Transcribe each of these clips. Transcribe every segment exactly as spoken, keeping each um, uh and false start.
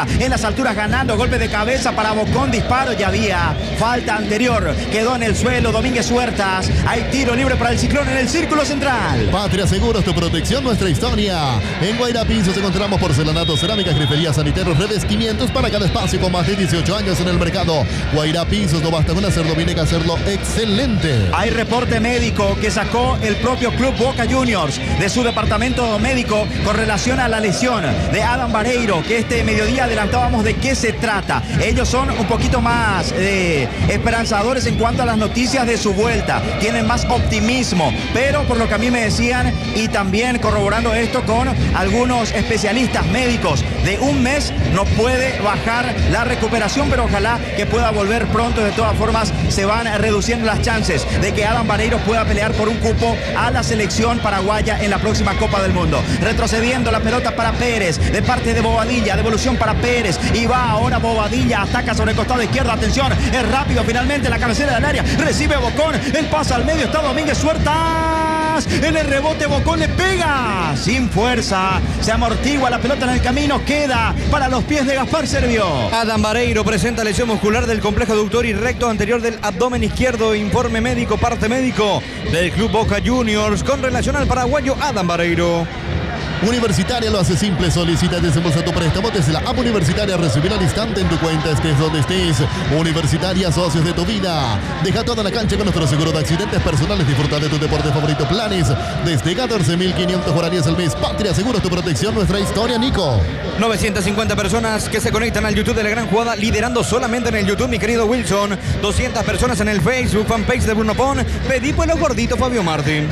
pelota en las alturas ganando, golpe de cabeza para Bocón, disparo, ya había falta anterior, quedó en el suelo Domínguez Huertas, hay tiro libre para el Ciclón en el círculo central. Patria Seguros, tu protección, nuestra historia. En Guaira Pisos encontramos porcelanato, cerámica, grifería, saniteros, revestimientos para cada espacio con más de dieciocho años en el mercado. Guaira Pisos, no basta con hacerlo bien, hay que hacerlo excelente. Hay reporte médico que sacó el propio Club Boca Juniors de su departamento médico con relación a la lesión de Adam Vareiro, que este mediodía adelantábamos de qué se trata. Ellos son un poquito más eh, esperanzadores en cuanto a las noticias de su vuelta, tienen más optimismo, pero por lo que a mí me decían, y también corroborando esto con algunos especialistas médicos, de un mes no puede bajar la recuperación, pero ojalá que pueda volver pronto. De todas formas, se van reduciendo las chances de que Adam Vareiro pueda pelear por un cupo a la selección paraguaya en la próxima Copa del Mundo. Retrocediendo la pelota para Pérez, de parte de Bobadilla, devolución para Pérez, y va ahora Bobadilla, ataca sobre el costado izquierdo, atención, es rápido finalmente la cabecera del área, recibe Bocón, el pase al medio, está Domínguez Huertas, en el rebote Bocón le pega, sin fuerza, se amortigua la pelota en el camino, queda para los pies de Gaspar Servio. Adam Vareiro presenta lesión muscular del complejo aductor y recto anterior del abdomen izquierdo, informe médico, parte médico del Club Boca Juniors con relación al paraguayo Adam Vareiro. Universitaria lo hace simple, solicita y desembolsa tu préstamo desde la app Universitaria, recibir al instante en tu cuenta, estés donde estés. Universitaria, socios de tu vida. Deja toda la cancha con nuestro seguro de accidentes personales, disfruta de tu deporte favorito, planes desde catorce mil quinientos guaraníes al mes. Patria Seguros, tu protección, nuestra historia, Nico. novecientas cincuenta personas que se conectan al YouTube de La Gran Jugada, liderando solamente en el YouTube, mi querido Wilson. doscientas personas en el Facebook, fanpage de Bruno Pon. Pedí por los gorditos, Fabio Martín.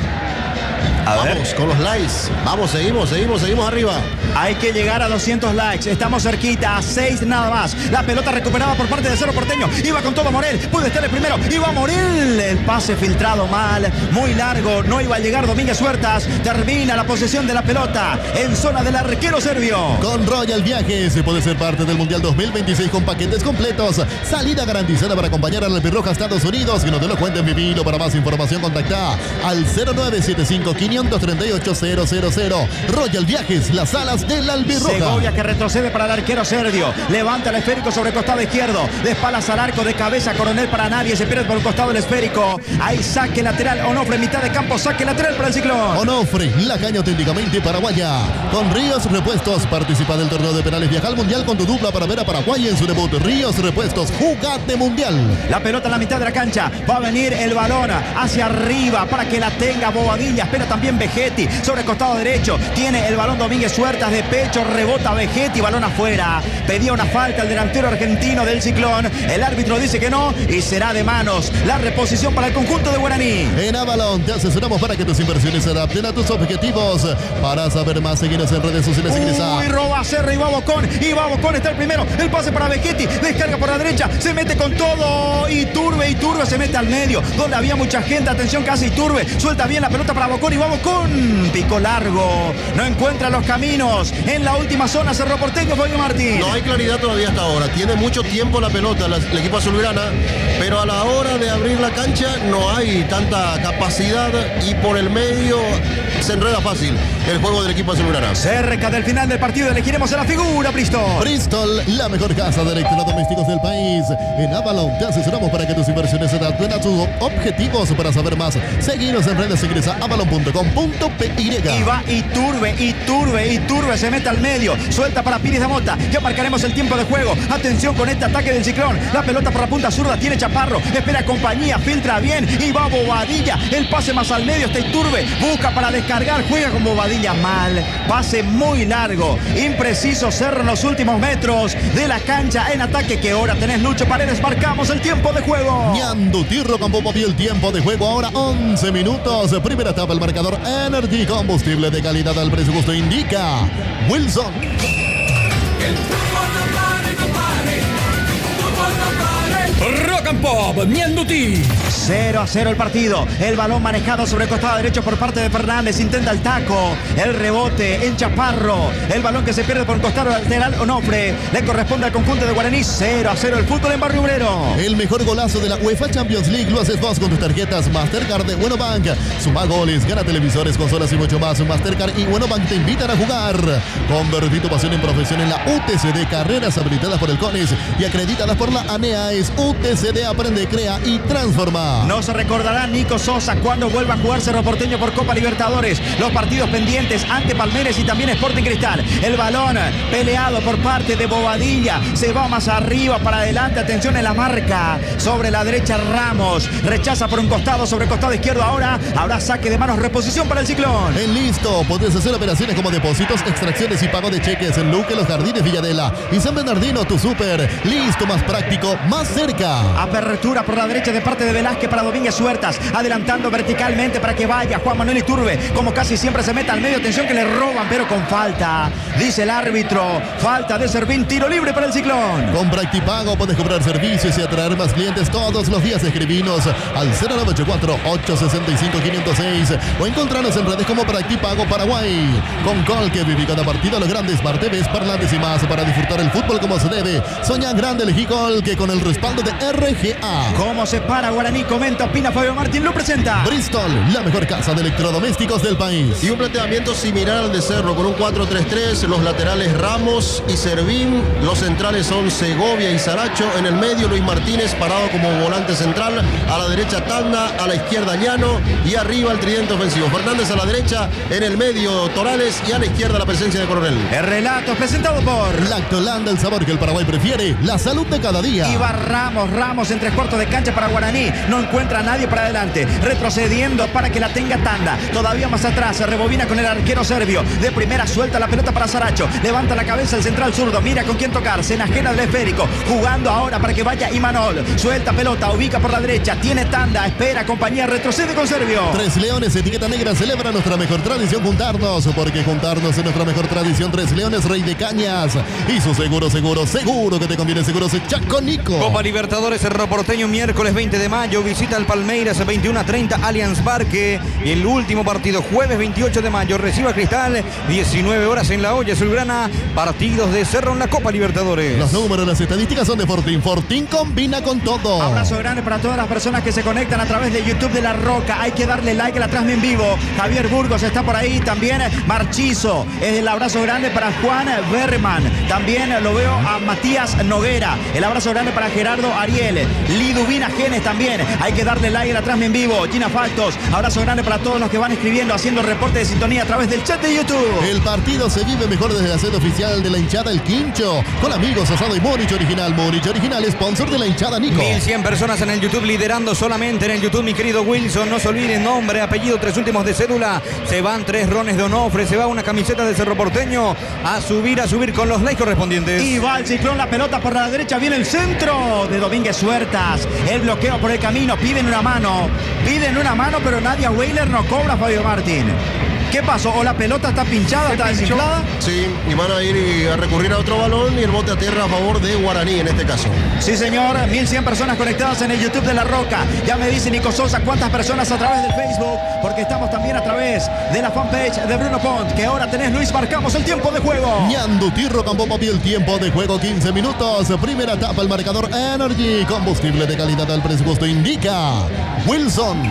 A Vamos ver. Con los likes. Vamos, seguimos, seguimos, seguimos arriba. Hay que llegar a doscientos likes. Estamos cerquita, a seis nada más. La pelota recuperada por parte de Cerro Porteño. Iba con todo Morel. Puede estar el primero. Iba Morel. El pase filtrado mal. Muy largo. No iba a llegar Domínguez Huertas. Termina la posesión de la pelota en zona del arquero serbio. Con Royal Viajes se puede ser parte del Mundial dos mil veintiséis con paquetes completos. Salida garantizada para acompañar al Albirroja a Estados Unidos. Que no te lo cuenten, vivilo. Para más información, contacta al cero nueve siete cinco, quinientos treinta y ocho, cero cero cero. Royal Viajes, las alas del Albirroja. Segovia que retrocede para el arquero serbio. Levanta el esférico sobre el costado izquierdo. De espaldas al arco, de cabeza, Coronel para nadie. Se pierde por el costado el esférico. Hay saque lateral. Onofre, mitad de campo. Saque lateral para el Ciclón. Onofre, la caña auténticamente paraguaya. Con Ríos Repuestos, participa del torneo de penales. Viaja al Mundial con tu dupla para ver a Paraguay en su debut. Ríos Repuestos, jugate Mundial. La pelota en la mitad de la cancha. Va a venir el balón hacia arriba para que la tenga Bobadilla. Espera también Vegetti sobre el costado derecho. Tiene el balón Domínguez Huertas de pecho. Rebota Vegetti. Balón afuera. Pedía una falta el delantero argentino del Ciclón. El árbitro dice que no y será de manos. La reposición para el conjunto de Guaraní. En Avalon te asesoramos para que tus inversiones se adapten a tus objetivos. Para saber más, seguinos en redes sociales. Ingresa. Uy, roba Serra y va Bocón. Y va Bocón, está el primero. El pase para Vegetti. Descarga por la derecha. Se mete con todo. Iturbe, Iturbe se mete al medio. Donde había mucha gente. Atención, casi Iturbe. Suelta bien la pelota para Bocón y va Bocón. Pico largo. No encuentra los caminos. En la última zona, Cerro Porteño, Fabio Martín. No hay claridad todavía hasta ahora. Tiene mucho tiempo la pelota la, el equipo azulgrana, pero a la hora de abrir la cancha no hay tanta capacidad y por el medio se enreda fácil el juego del equipo azulgrana. Cerca del final del partido elegiremos a la figura Bristol. Bristol, la mejor casa de electrodomésticos del país. En Avalon te asesoramos para que tus inversiones se adapten a tus objetivos. Para saber más, seguinos en redes, ingresa a avalon punto com punto pe y. Y va Iturbe, Iturbe, Iturbe se mete al medio. Suelta para Pires de Mota. Ya marcaremos el tiempo de juego. Atención con este ataque del Ciclón. La pelota por la punta zurda tiene Chaparro. Espera compañía, filtra bien. Y va Bobadilla. El pase más al medio está Iturbe. Busca para descargar. Juega con Bobadilla mal. Pase muy largo. Impreciso Cerro en los últimos metros de la cancha en ataque. Que ahora tenés Lucho Paredes. Marcamos el tiempo de juego. Ñandu Tirro con Popopi, el tiempo de juego ahora once minutos. Primera etapa, el marcador Energy, combustible de calidad al presupuesto indica Wilson. Rock and Pop Pop Mianduti. cero a cero el partido. El balón manejado sobre el costado derecho por parte de Fernández. Intenta el taco. El rebote en Chaparro. El balón que se pierde por el costado lateral. Onofre. Le corresponde al conjunto de Guaraní. cero a cero el fútbol en Barrio Obrero. El mejor golazo de la UEFA Champions League lo haces vos con tus tarjetas Mastercard de Buenobank. Suma goles, gana televisores, consolas y mucho más. Mastercard y Buenobank te invitan a jugar. Convertí tu pasión en profesión en la U T C D. Carreras habilitadas por el CONES y acreditadas por la ANEAES. U T C D aprende, crea y transforma. No se recordará Nico Sosa cuando vuelva a jugar Cerro Porteño por Copa Libertadores. Los partidos pendientes ante Palmeiras y también Sporting Cristal. El balón peleado por parte de Bobadilla. Se va más arriba para adelante. Atención en la marca. Sobre la derecha Ramos. Rechaza por un costado sobre el costado izquierdo. Ahora habrá saque de manos. Reposición para el Ciclón. En Listo podés hacer operaciones como depósitos, extracciones y pago de cheques en Luque, Los Jardines, Villadela y San Bernardino. Tu súper. Listo, más práctico, más cerca. Apertura por la derecha de parte de Velázquez para Domínguez Huertas. Adelantando verticalmente para que vaya Juan Manuel Iturbe. Como casi siempre se mete al medio. Atención que le roban, pero con falta. Dice el árbitro. Falta de Servín. Tiro libre para el Ciclón. Con Practipago puedes cobrar servicios y atraer más clientes todos los días. Escribinos al cero nueve ocho cuatro, ocho seis cinco, cinco cero seis o encontrarnos en redes como Practipago Paraguay. Con Colque viví cada partido los grandes Smart T Vs, parlantes y más para disfrutar el fútbol como se debe. Soña grande, elegí Colque con el respaldo de R G A. ¿Cómo se para Guaraní? Comenta, opina Fabio Martín, lo presenta. Bristol, la mejor casa de electrodomésticos del país. Y un planteamiento similar al de Cerro con un cuatro tres tres. Los laterales Ramos y Servín. Los centrales son Segovia y Saracho. En el medio Luis Martínez parado como volante central. A la derecha Tanda, a la izquierda Llano y arriba el tridente ofensivo. Fernández a la derecha, en el medio Torales y a la izquierda la presencia de Coronel. El relato presentado por Lactolanda, el sabor que el Paraguay prefiere, la salud de cada día. Y va Ramos, Ramos en tres cuartos de cancha para Guaraní. No encuentra a nadie para adelante. Retrocediendo para que la tenga Tanda. Todavía más atrás, se rebobina con el arquero serbio. De primera suelta la pelota para Saracho. Levanta la cabeza el central zurdo. Mira con quién tocar. Se enajena del esférico. Jugando ahora para que vaya Imanol. Suelta pelota, ubica por la derecha. Tiene Tanda, espera compañía, retrocede con Serbio. Tres Leones, etiqueta negra, celebra nuestra mejor tradición, juntarnos. Porque juntarnos es nuestra mejor tradición. Tres Leones, Rey de Cañas. Y su seguro, seguro, seguro que te conviene. Seguros Chaco Nico. Copa Libertadores Cerro Porteño, miércoles veinte de mayo. Visita al Palmeiras, veintiuno a treinta, Allianz Parque. Y el último partido, jueves veintiocho de mayo, reciba Cristal, diecinueve horas en la olla azulgrana. Partidos de Cerro en la Copa Libertadores. Los números, las estadísticas son de Fortín. Fortín combina con todo. Abrazo grande para todas las personas que se conectan a través de YouTube de La Roca. Hay que darle like a la transmisión en vivo. Javier Burgos está por ahí. También Marchizo. Es el abrazo grande para Juan Berman. También lo veo a Matías Noguera. El abrazo grande para Gerardo Ariel. Liduvina Genes también. Hay que darle like a la transmisión en vivo. Gina Factos. Abrazo grande para todos los que van escribiendo, haciendo reporte de sintonía a través del chat de YouTube. El partido se vive mejor desde la sede oficial de la hinchada El Quincho. Con amigos, asado y Múnich Original. Múnich Original, sponsor de la hinchada Nico. mil cien personas en el YouTube, liderando solamente en el YouTube, mi querido Wilson. No se olviden, nombre, apellido, tres últimos de cédula. Se van tres rones de Onofre, se va una camiseta de Cerro Porteño. A subir, a subir con los likes correspondientes. Y va el Ciclón, la pelota por la derecha, viene el centro de Domínguez Huertas. El bloqueo por el camino, piden una mano. Piden una mano, pero Nadia Weiler no cobra, Fabio Martín. ¿Qué pasó? ¿O la pelota está pinchada, está desinflada? Sí, y van a ir a recurrir a otro balón y el bote a tierra a favor de Guaraní en este caso. Sí, señor. mil cien personas conectadas en el YouTube de La Roca. Ya me dice Nico Sosa cuántas personas a través del Facebook, porque estamos también a través de la fanpage de Bruno Pont, que ahora tenés, Luis, marcamos el tiempo de juego. Ñandutí Rocambó Papi, el tiempo de juego quince minutos. Primera etapa, el marcador Energy. Combustible de calidad al presupuesto indica Wilson.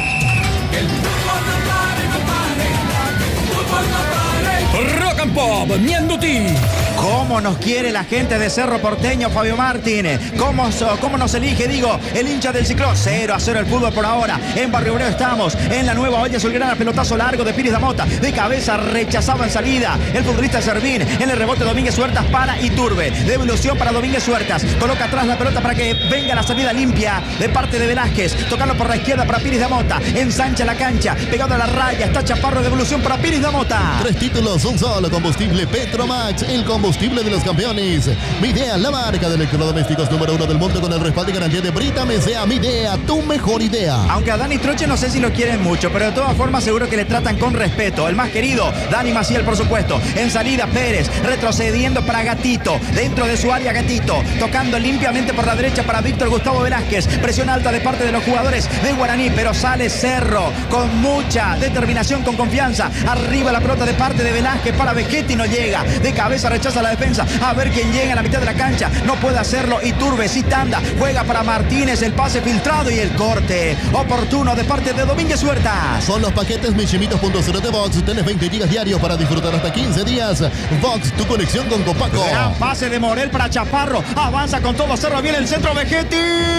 Rock and Pop Mianduti. ¿Cómo nos quiere la gente de Cerro Porteño, Fabio Martínez? ¿Cómo, ¿Cómo nos elige, digo, el hincha del Ciclón? cero a cero el fútbol por ahora. En Barrio Obrero estamos, en la nueva olla azulgrana, pelotazo largo de Pires Damota. De cabeza rechazaba en salida el futbolista Servín. En el rebote Domínguez Huertas para Iturbe. Devolución para Domínguez Huertas. Coloca atrás la pelota para que venga la salida limpia de parte de Velázquez. Tocando por la izquierda para Pires Damota. Ensancha la cancha, pegado a la raya. Está Chaparro, devolución para Pires Damota. Tres títulos, un solo combustible Petromax. El combustible combustible de los campeones. Midea, la marca de electrodomésticos número uno del mundo con el respaldo y garantía de Brita Mesea. Midea, tu mejor idea. Aunque a Dani Troche no sé si lo quieren mucho, pero de todas formas seguro que le tratan con respeto. El más querido, Dani Maciel, por supuesto. En salida, Pérez, retrocediendo para Gatito. Dentro de su área, Gatito. Tocando limpiamente por la derecha para Víctor Gustavo Velázquez. Presión alta de parte de los jugadores de Guaraní, pero sale Cerro con mucha determinación, con confianza. Arriba la pelota de parte de Velázquez para Vegetti, no llega. De cabeza rechaza la defensa. A ver quién llega a la mitad de la cancha. No puede hacerlo. Iturbe, sí tanda. Juega para Martínez. El pase filtrado y el corte oportuno de parte de Domínguez Huertas. Son los paquetes Michimitos punto cero de Vox. Tenés veinte gigas diarios para disfrutar hasta quince días. Vox, tu conexión con Copaco. Gran pase de Morel para Chaparro. Avanza con todo Cerro. Viene el centro, Vegetti.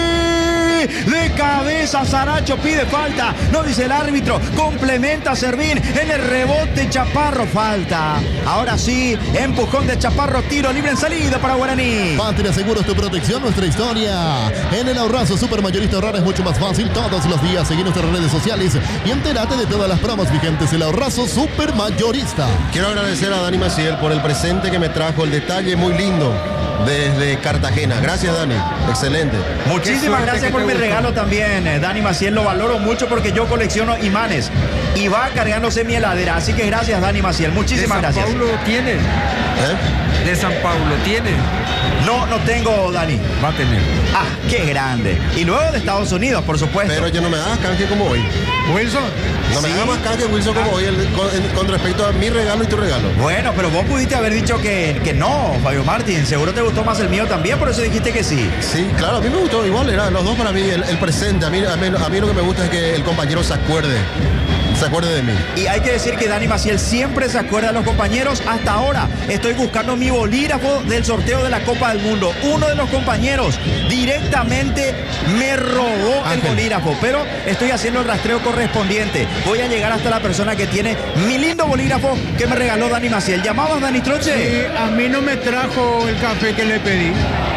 De cabeza, Saracho pide falta. No dice el árbitro. Complementa Servín. En el rebote, Chaparro, falta. Ahora sí, empujón de Chaparro. Tiro libre en salida para Guaraní. Patria Seguros, tu protección, nuestra historia. En el Ahorrazo Supermayorista ahorrar es mucho más fácil todos los días. Seguí nuestras redes sociales y entérate de todas las promos vigentes. El Ahorrazo Supermayorista. Quiero agradecer a Dani Maciel por el presente que me trajo. El detalle muy lindo desde Cartagena. Gracias, Dani. Excelente. Muchísimas gracias por mi regalo también, eh, Dani Maciel. Lo valoro mucho porque yo colecciono imanes y va cargándose mi heladera. Así que gracias, Dani Maciel. Muchísimas gracias. ¿De San Paulo tiene? ¿Eh? ¿De San Paulo tiene? No, no tengo, Dani. Va a tener. Ah, qué grande. Y luego de Estados Unidos, por supuesto. Pero yo no me hagas canje como hoy. Wilson. No me Sí. hagas más canje, Wilson, como hoy el- con, en- con respecto a mi regalo y tu regalo. Bueno, pero vos pudiste haber dicho que, que no, Fabio Martín. Seguro te gustó más el mío también, por eso dijiste que sí. Sí, claro, a mí me gustó igual, era los dos para mí, el, el presente. A mí, a, mí, a mí lo que me gusta es que el compañero se acuerde, se acuerde de mí. Y hay que decir que Dani Maciel siempre se acuerda de los compañeros. Hasta ahora estoy buscando mi bolígrafo del sorteo de la Copa del Mundo. Uno de los compañeros directamente me robó el Ángel. bolígrafo, pero estoy haciendo el rastreo correspondiente. Voy a llegar hasta la persona que tiene mi lindo bolígrafo que me regaló Dani Maciel. ¿Llamabas, Dani Troche? Sí, a mí no me trajo el café que le pedí.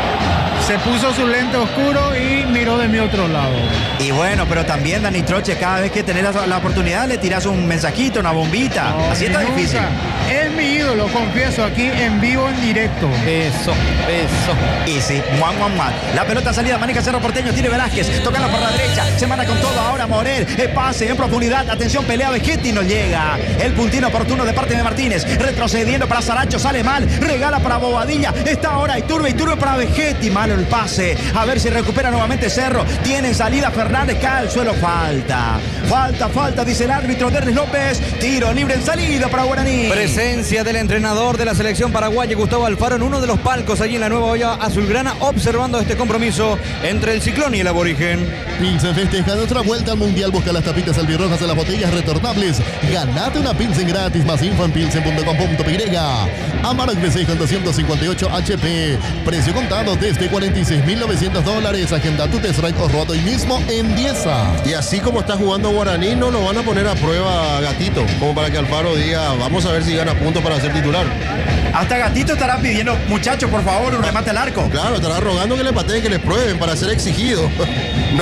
Se puso su lente oscuro y miró de mi otro lado. Y bueno, pero también, Dani Troche, cada vez que tenés la, la oportunidad le tirás un mensajito, una bombita. No, Así está nunca. difícil. Es mi ídolo, confieso, aquí en vivo, en directo. Eso, eso. Y sí, muan, muan, muan. La pelota salida, maneja Cerro Porteño, tiene Velázquez, tocando por la derecha, se manda con todo ahora Morel, el pase en profundidad, atención, pelea Vegetti, no llega. El puntino oportuno de parte de Martínez, retrocediendo para Saracho, sale mal, regala para Bobadilla, está ahora Iturbe, Iturbe para Vegetti, malo el pase, a ver si recupera nuevamente Cerro, tiene salida Fernández, cae al suelo, falta, falta, falta, dice el árbitro Derlis López, tiro libre en salida para Guaraní. Presencia del entrenador de la selección paraguaya, Gustavo Alfaro, en uno de los palcos allí en la Nueva Olla Azulgrana, observando este compromiso entre el Ciclón y el Aborigen. Pilsen festeja de otra vuelta al Mundial. Busca las tapitas albirrojas en las botellas retornables. Ganate una Pilsen gratis. Más info en pilsen punto com punto pe ye. Amarok V seis con doscientos cincuenta y ocho H P. Precio contado desde cuarenta y seis mil novecientos dólares. Agenda tu test ride o rodo hoy mismo en Dieza. Y así como está jugando Guaraní, no lo van a poner a prueba a Gatito, como para que Alfaro diga, vamos a ver si gana puntos para ser titular. Hasta Gatito estará pidiendo, muchachos, por favor, un remate al arco. Claro, estará rogando que le pateen, que le prueben para ser exigido. No,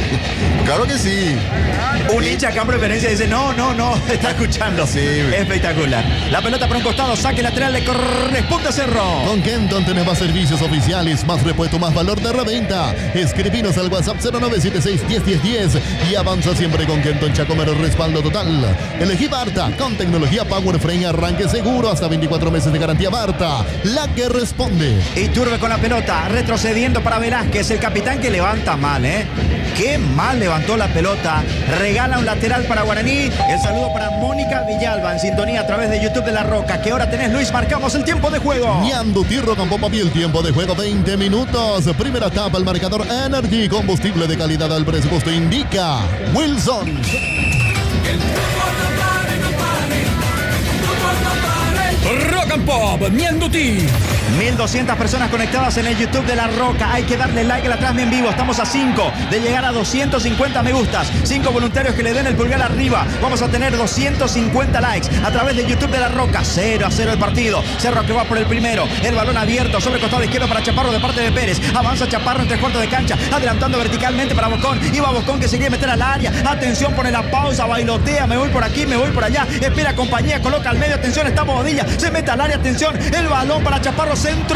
claro que sí. Un hincha acá en preferencia dice, no, no, no, está escuchando. Sí. Espectacular. La pelota por un costado, saque lateral, le corresponde a Cerro. Con Kenton tenés más servicios oficiales, más repuesto, más valor de reventa. Escribinos al WhatsApp cero nueve siete seis, diez, diez, diez y avanza siempre con Kenton Chacomero, respaldo total. Elegí Barta, con tecnología Power Frame, arranque seguro, hasta veinticuatro meses de garantía. Barta, la que responde. Iturbe con la pelota, retrocediendo para Velázquez, el capitán que levanta mal, ¿eh? Qué mal levantó la pelota. Regala un lateral para Guaraní. El saludo para Mónica Villalba en sintonía a través de YouTube de La Roca. ¿Qué hora tenés, Luis? Marcamos el tiempo de juego. Ñando Tirro con Pompa el tiempo de juego veinte minutos. Primera etapa, el marcador Energy, combustible de calidad al presupuesto indica Wilson. Rock and Pop, Ñanduti. mil doscientas personas conectadas en el YouTube de La Roca. Hay que darle like a la transmisión en vivo. Estamos a cinco de llegar a doscientos cincuenta me gustas. cinco voluntarios que le den el pulgar arriba. Vamos a tener doscientos cincuenta likes a través de YouTube de La Roca. cero a cero el partido. Cerro que va por el primero. El balón abierto sobre el costado izquierdo para Chaparro de parte de Pérez. Avanza Chaparro en tres cuartos de cancha. Adelantando verticalmente para Bocón. Iba Bocón que se quiere meter al área. Atención, pone la pausa. Bailotea. Me voy por aquí, me voy por allá. Espera compañía. Coloca al medio. Atención, está Bobadilla. Se mete al área. Atención. El balón para Chaparro. Centro.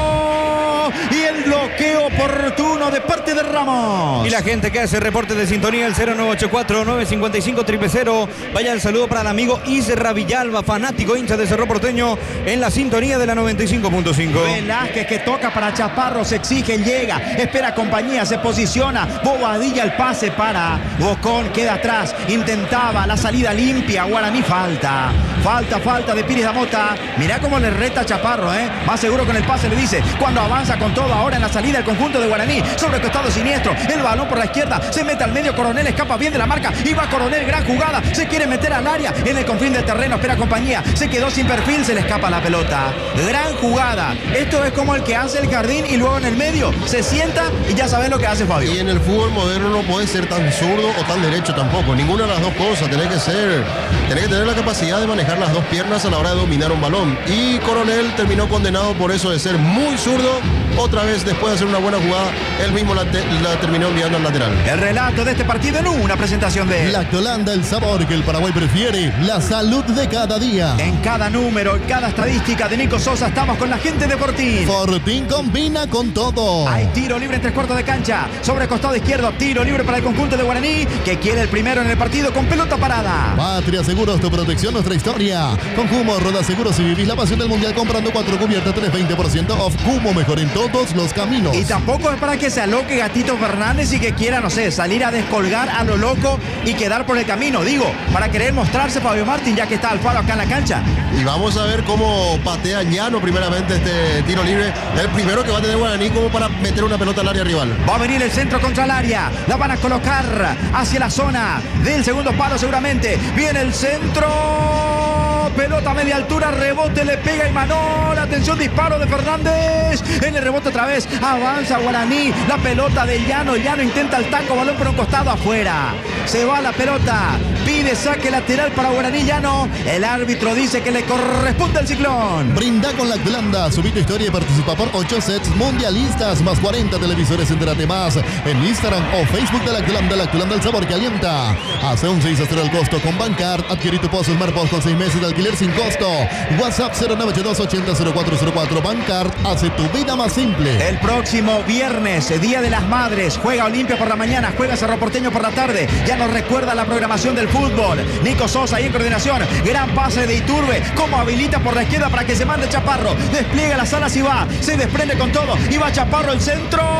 Y el bloqueo oportuno de parte de Ramos. Y la gente que hace reporte de sintonía, el cero nueve ocho cuatro, nueve cinco cinco, cero cero cero. Vaya el saludo para el amigo Isra Villalba, fanático hincha de Cerro Porteño, en la sintonía de la noventa y cinco punto cinco. Velázquez que toca para Chaparro, se exige, llega, espera compañía, se posiciona. Bobadilla el pase para Bocón, queda atrás, intentaba la salida limpia. Guaraní falta, falta, falta de Pires Damota. Mirá cómo le reta a Chaparro, ¿eh? Más seguro con el pase, le dice, cuando avanza con todo ahora en la salida el conjunto de Guaraní, sobre el costado siniestro, el balón por la izquierda, se mete al medio, Coronel escapa bien de la marca, y va Coronel, gran jugada, se quiere meter al área, en el confín del terreno, espera compañía, se quedó sin perfil, se le escapa la pelota, gran jugada, esto es como el que hace el jardín y luego en el medio, se sienta y ya sabes lo que hace Fabio. Y en el fútbol moderno no puede ser tan zurdo o tan derecho tampoco, ninguna de las dos cosas, tenés que ser, tenés que tener la capacidad de manejar las dos piernas a la hora de dominar un balón, y Coronel terminó condenado por eso de ser muy zurdo. Otra vez, después de hacer una buena jugada, él mismo la, te, la terminó enviando al lateral. El relato de este partido en una presentación de Lactolanda, el sabor que el Paraguay prefiere, la salud de cada día. En cada número, en cada estadística de Nico Sosa, estamos con la gente de Fortín. Fortín combina con todo. Hay tiro libre en tres cuartos de cancha, sobre el costado izquierdo, tiro libre para el conjunto de Guaraní, que quiere el primero en el partido con pelota parada. Patria Seguros, tu protección, nuestra historia. Con Cumo, Roda Seguros, si vivís la pasión del mundial comprando cuatro cubiertas, tenés veinte por ciento off. Cumo, mejor en todos los caminos. Y tampoco es para que se aloque Gatito Fernández y que quiera, no sé, salir a descolgar a lo loco y quedar por el camino. Digo, para querer mostrarse Fabio Martín, ya que está Alfaro acá en la cancha. Y vamos a ver cómo patea Llano primeramente este tiro libre. El primero que va a tener Guaraní como para meter una pelota al área rival. Va a venir el centro contra el área. La van a colocar hacia la zona del segundo palo seguramente. Viene el centro. Pelota a media altura, rebote, le pega Imanol. Atención, disparo de Fernández. En el rebote otra vez, avanza Guaraní. La pelota de Llano, Llano intenta el taco, balón por un costado afuera. Se va la pelota, pide saque lateral para Guaraní Llano. El árbitro dice que le corresponde al Ciclón. Brinda con Lactolanda, subí tu historia y participa por ocho sets mundialistas, más cuarenta televisores, entérate más en Instagram o Facebook de Lactolanda. Lactolanda, el sabor que alienta. Hace un seis a cero el costo con Bancard. Adquirí tu pozo Smart Post con seis meses de alquiler sin costo. WhatsApp cero nueve ocho dos ochenta cero cuatro cero cuatro. Bancard hace tu vida más simple. El próximo viernes, Día de las Madres, juega Olimpia por la mañana, juega Cerro Porteño por la tarde. Ya nos recuerda la programación del fútbol. Nico Sosa ahí en coordinación. Gran pase de Iturbe. Como habilita por la izquierda para que se mande Chaparro. Despliega las alas y va. Se desprende con todo. Y va Chaparro el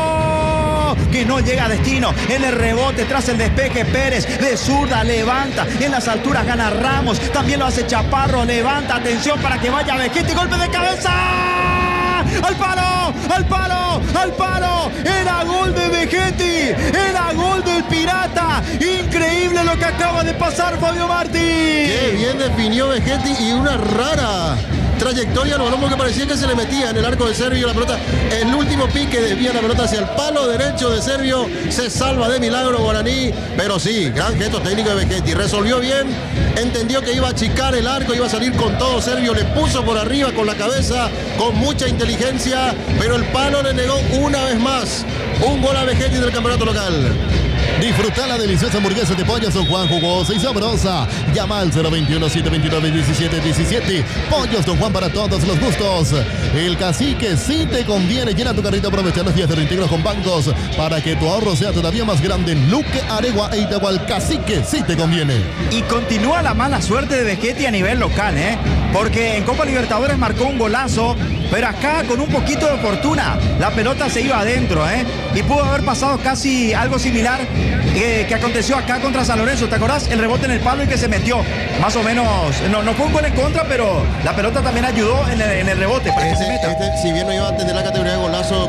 centro. Que no llega a destino. En el rebote tras el despeje Pérez de zurda levanta. En las alturas gana Ramos. También lo hace Chaparro. Levanta. Atención para que vaya Vegetti. Golpe de cabeza. ¡Al palo! ¡Al palo! ¡Al palo! ¡Era gol de Vegetti! ¡Era gol del Pirata! ¡Increíble lo que acaba de pasar Fabio Martín! ¡Qué bien definió Vegetti! Y una rara trayectoria al balón, porque parecía que se le metía en el arco de Servio la pelota. El último pique desvía la pelota hacia el palo derecho de Servio. Se salva de milagro Guaraní. Pero sí, gran gesto técnico de Vegetti. Resolvió bien. Entendió que iba a achicar el arco, iba a salir con todo. Servio le puso por arriba con la cabeza, con mucha inteligencia. Pero el palo le negó una vez más un gol a Vegetti del campeonato local. Disfruta la deliciosa hamburguesa de pollo Don Juan, jugosa y sabrosa. Llama al cero veintiuno, setecientos veintinueve, diecisiete diecisiete. Pollos Don Juan para todos los gustos. El Cacique sí te conviene. Llena tu carrito aprovechando los días de reintegro con bancos para que tu ahorro sea todavía más grande. Luque, Aregua e Itagual. Cacique sí te conviene. Y continúa la mala suerte de Vegetti a nivel local, ¿eh? Porque en Copa Libertadores marcó un golazo, pero acá con un poquito de fortuna la pelota se iba adentro, ¿eh? Y pudo haber pasado casi algo similar que, que aconteció acá contra San Lorenzo. ¿Te acordás? El rebote en el palo y que se metió. Más o menos, no, no fue un gol en contra, pero la pelota también ayudó en el, en el rebote para Este, que se meta. este, si bien no iba a tener la categoría de golazo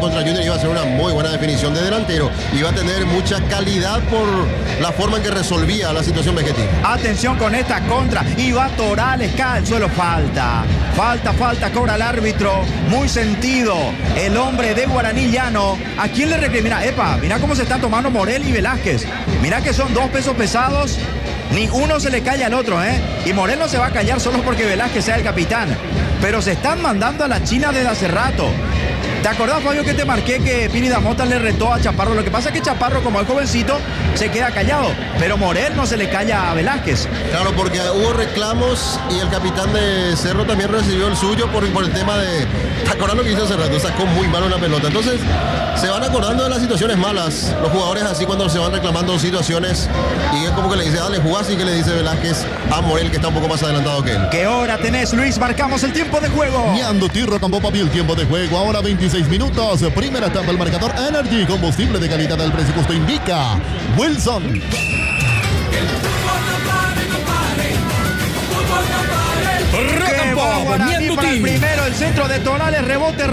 contra Junior iba a ser una muy buena definición de delantero. Iba a tener mucha calidad por la forma en que resolvía la situación Vegetti. Atención con esta contra. Y va Torales, cae al suelo. Falta. Falta, falta, cobra el árbitro. Muy sentido. El hombre de Guaraní Llano. ¿A quién le recrimina? Epa, mira cómo se están tomando Morel y Velázquez. Mira que son dos pesos pesados. Ni uno se le calla al otro, ¿eh? Y Morel no se va a callar solo porque Velázquez sea el capitán. Pero se están mandando a la China desde hace rato. ¿Te acordás, Fabio, que te marqué que Pini Damota le retó a Chaparro? Lo que pasa es que Chaparro, como es jovencito, se queda callado. Pero Morel no se le calla a Velázquez. Claro, porque hubo reclamos y el capitán de Cerro también recibió el suyo por, por el tema de... ¿Te acordás lo que hizo hace rato? Sacó muy mal una pelota. Entonces, se van acordando de las situaciones malas. Los jugadores así cuando se van reclamando situaciones. Y es como que le dice, dale, jugás, y que le dice Velázquez a Morel, que está un poco más adelantado que él. ¿Qué hora tenés, Luis? Marcamos el tiempo de juego. Ñandutí, Rocampo, papi, el tiempo de juego. Ahora veintiséis minutos. Primera etapa, el marcador Energy. Combustible de calidad del presupuesto indica Wilson. Que va Guaraní para el primero, el centro de Torales, rebote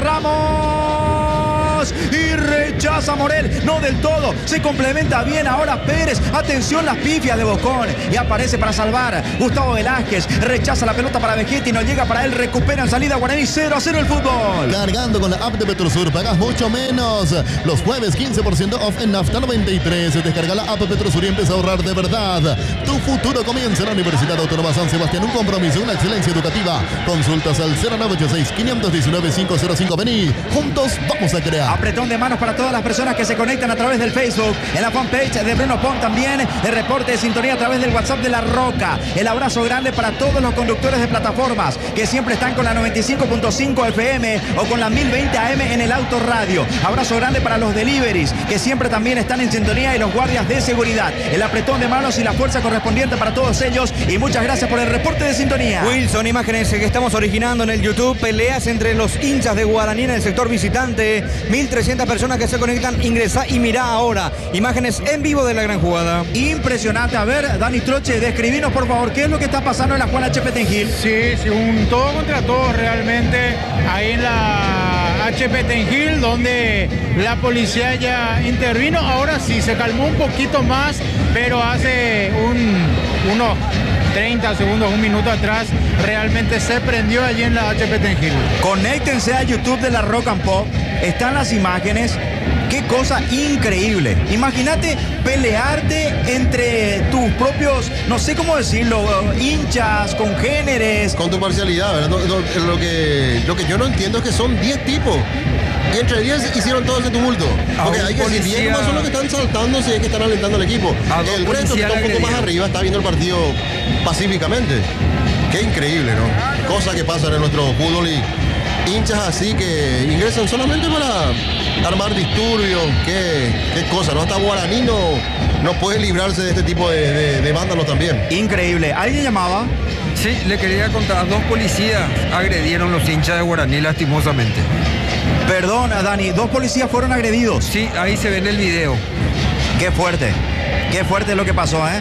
Ramos y rechaza Morel, no del todo, se complementa bien ahora Pérez, atención las pifias de Bocón y aparece para salvar Gustavo Velázquez, rechaza la pelota para Vegetti, no llega para él, recupera en salida Guaraní, cero a cero el fútbol. Cargando con la app de Petrosur, pagas mucho menos. Los jueves quince por ciento off en Nafta noventa y tres. Descarga la app Petrosur y empieza a ahorrar de verdad. Tu futuro comienza en la Universidad Autónoma San Sebastián, un compromiso, una excelencia educativa. Consultas al cero nueve ocho seis, cinco uno nueve, cinco cero cinco. Vení, juntos vamos a crear. Apretón de manos para todas las personas que se conectan a través del Facebook, en la fanpage de Bruno Pont también, el reporte de sintonía a través del WhatsApp de La Roca. El abrazo grande para todos los conductores de plataformas que siempre están con la noventa y cinco punto cinco F M o con la mil veinte A M en el auto radio. Abrazo grande para los deliveries que siempre también están en sintonía y los guardias de seguridad. El apretón de manos y la fuerza correspondiente para todos ellos y muchas gracias por el reporte de sintonía. Wilson, imágenes que estamos originando en el YouTube, peleas entre los hinchas de Guaraní en el sector visitante, mil trescientas personas que se conectan, ingresá y mirá ahora, imágenes en vivo de la gran jugada. Impresionante. A ver, Dani Troche, describinos por favor qué es lo que está pasando en la Juan H. Petengil. Sí, sí, un todo contra todo realmente ahí en la H. Petengil, donde la policía ya intervino. Ahora sí, se calmó un poquito más, pero hace un, unos treinta segundos, un minuto atrás, realmente se prendió allí en la H. Petengil. Conéctense a YouTube de La Rock and Pop, están las imágenes. Qué cosa increíble. Imagínate pelearte entre tus propios, no sé cómo decirlo, hinchas, congéneres. Con tu parcialidad, ¿verdad? Lo, lo- lo que, lo que yo no entiendo es que son diez tipos. Y entre diez hicieron todo ese tumulto. A Porque un hay que decir, policía- diez nomás son los que están saltando, si es que están alentando al equipo. A dos El resto que policías está un le poco más agredieron. arriba está viendo el partido pacíficamente. Qué increíble, ¿no? Cosas que pasan en nuestro fútbol y hinchas así que ingresan solamente para armar disturbios. Qué, qué cosa, ¿no? Hasta Guaraní no, no puede librarse de este tipo de, de, de vándalos también. Increíble. ¿Alguien llamaba? Sí, le quería contar, dos policías agredieron los hinchas de Guaraní lastimosamente. Perdón, Dani, dos policías fueron agredidos. Sí, ahí se ve en el video. Qué fuerte. Qué fuerte lo que pasó, ¿eh?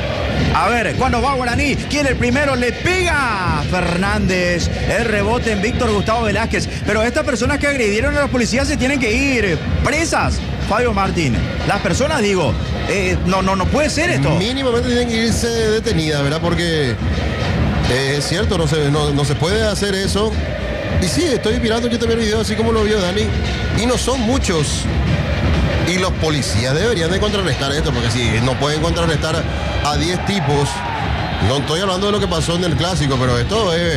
A ver, cuando va Guaraní, ¿quién el primero? Le pega Fernández. El rebote en Víctor Gustavo Velázquez. Pero estas personas que agredieron a los policías se tienen que ir presas. Fabio Martín, las personas, digo, eh, no, no, no puede ser esto. Mínimamente tienen que irse detenidas, ¿verdad? Porque eh, es cierto, no se, no, no se puede hacer eso. Y sí, estoy mirando yo también el video así como lo vio Dani. Y no son muchos. Y los policías deberían de contrarrestar esto, porque si no pueden contrarrestar a diez tipos, no estoy hablando de lo que pasó en el clásico, pero esto es...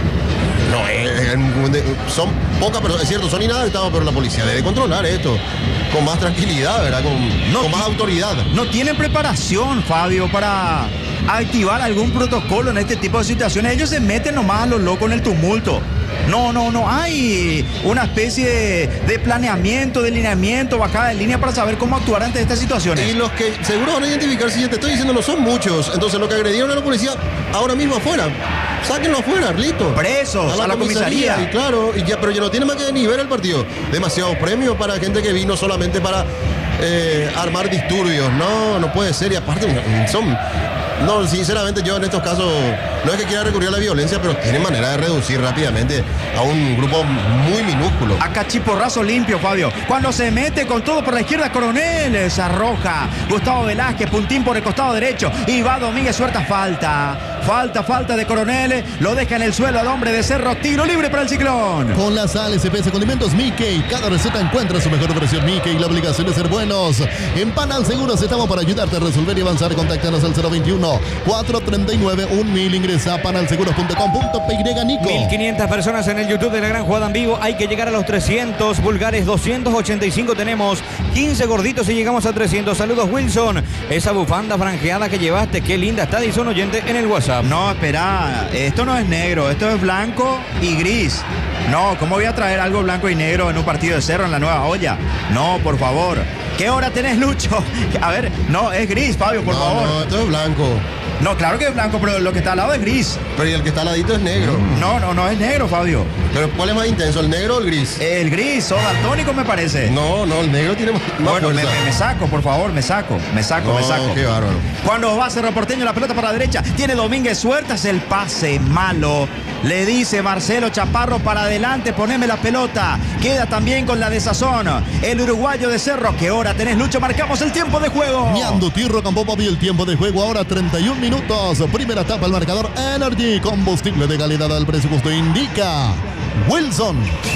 No, es- es- son pocas personas, es cierto, son inadaptados, pero la policía debe controlar esto con más tranquilidad, ¿verdad? Con, No, con más autoridad. No tienen preparación, Fabio, para activar algún protocolo en este tipo de situaciones. Ellos se meten nomás a lo loco en el tumulto. No, no, no hay una especie de, de planeamiento, de lineamiento, bajada de línea para saber cómo actuar ante estas situaciones. Y los que seguro van a identificar, si te estoy diciendo, no son muchos. Entonces, los que agredieron a la policía, ahora mismo afuera. Sáquenlo afuera, listo. Presos, a la comisaría. Y claro, y ya, pero ya no tiene más que ni ver el partido. Demasiados premios para gente que vino solamente para eh, armar disturbios. No, no puede ser. Y aparte, son No, sinceramente yo en estos casos no es que quiera recurrir a la violencia, pero tiene manera de reducir rápidamente a un grupo muy minúsculo. A cachiporrazo limpio, Fabio. Cuando se mete con todo por la izquierda, Coronel se arroja. Gustavo Velázquez, puntín por el costado derecho. Y va Domínguez, suelta falta. Falta, falta de Coronel. Lo deja en el suelo al hombre de Cerro. Tiro libre para el Ciclón. Con las A L C P S Condimentos Mickey, cada receta encuentra su mejor versión Mickey. La obligación de ser buenos. En Panal Seguros estamos para ayudarte a resolver y avanzar. Contáctanos al cero veintiuno, cuatrocientos treinta y nueve, mil. Ingresa a panalseguros punto com punto pe y, Nico. mil quinientas personas en el YouTube de La Gran Jugada en Vivo. Hay que llegar a los trescientos. Vulgares doscientos ochenta y cinco tenemos. quince gorditos y llegamos a trescientos. Saludos, Wilson. Esa bufanda franjeada que llevaste, qué linda está, dice un oyente en el WhatsApp. No, espera. Esto no es negro. Esto es blanco y gris. No, ¿cómo voy a traer algo blanco y negro en un partido de Cerro en la Nueva Olla? No, por favor. ¿Qué hora tenés, Lucho? A ver, no, es gris, Fabio, por no, favor. No, esto es blanco. No, claro que es blanco, pero lo que está al lado es gris. Pero y el que está al ladito es negro. No, no, no es negro, Fabio. Pero ¿cuál es más intenso, el negro o el gris? El gris, o daltónico me parece. No, no, el negro tiene más, más Bueno, me, fuerza. me- me saco, por favor, me saco, me saco, No, me saco. qué bárbaro. Cuando va Cerro Porteño, la pelota para la derecha, tiene Domínguez, sueltas el pase malo. Le dice Marcelo Chaparro para adelante, poneme la pelota. Queda también con la de Sazón. El uruguayo de Cerro. ¿Qué hora tenés, Lucho? Marcamos el tiempo de juego. Ñando Tirro Campo y el tiempo de juego ahora treinta y un minutos. Primera etapa al marcador Energy. Combustible de calidad al presupuesto indica Wilson.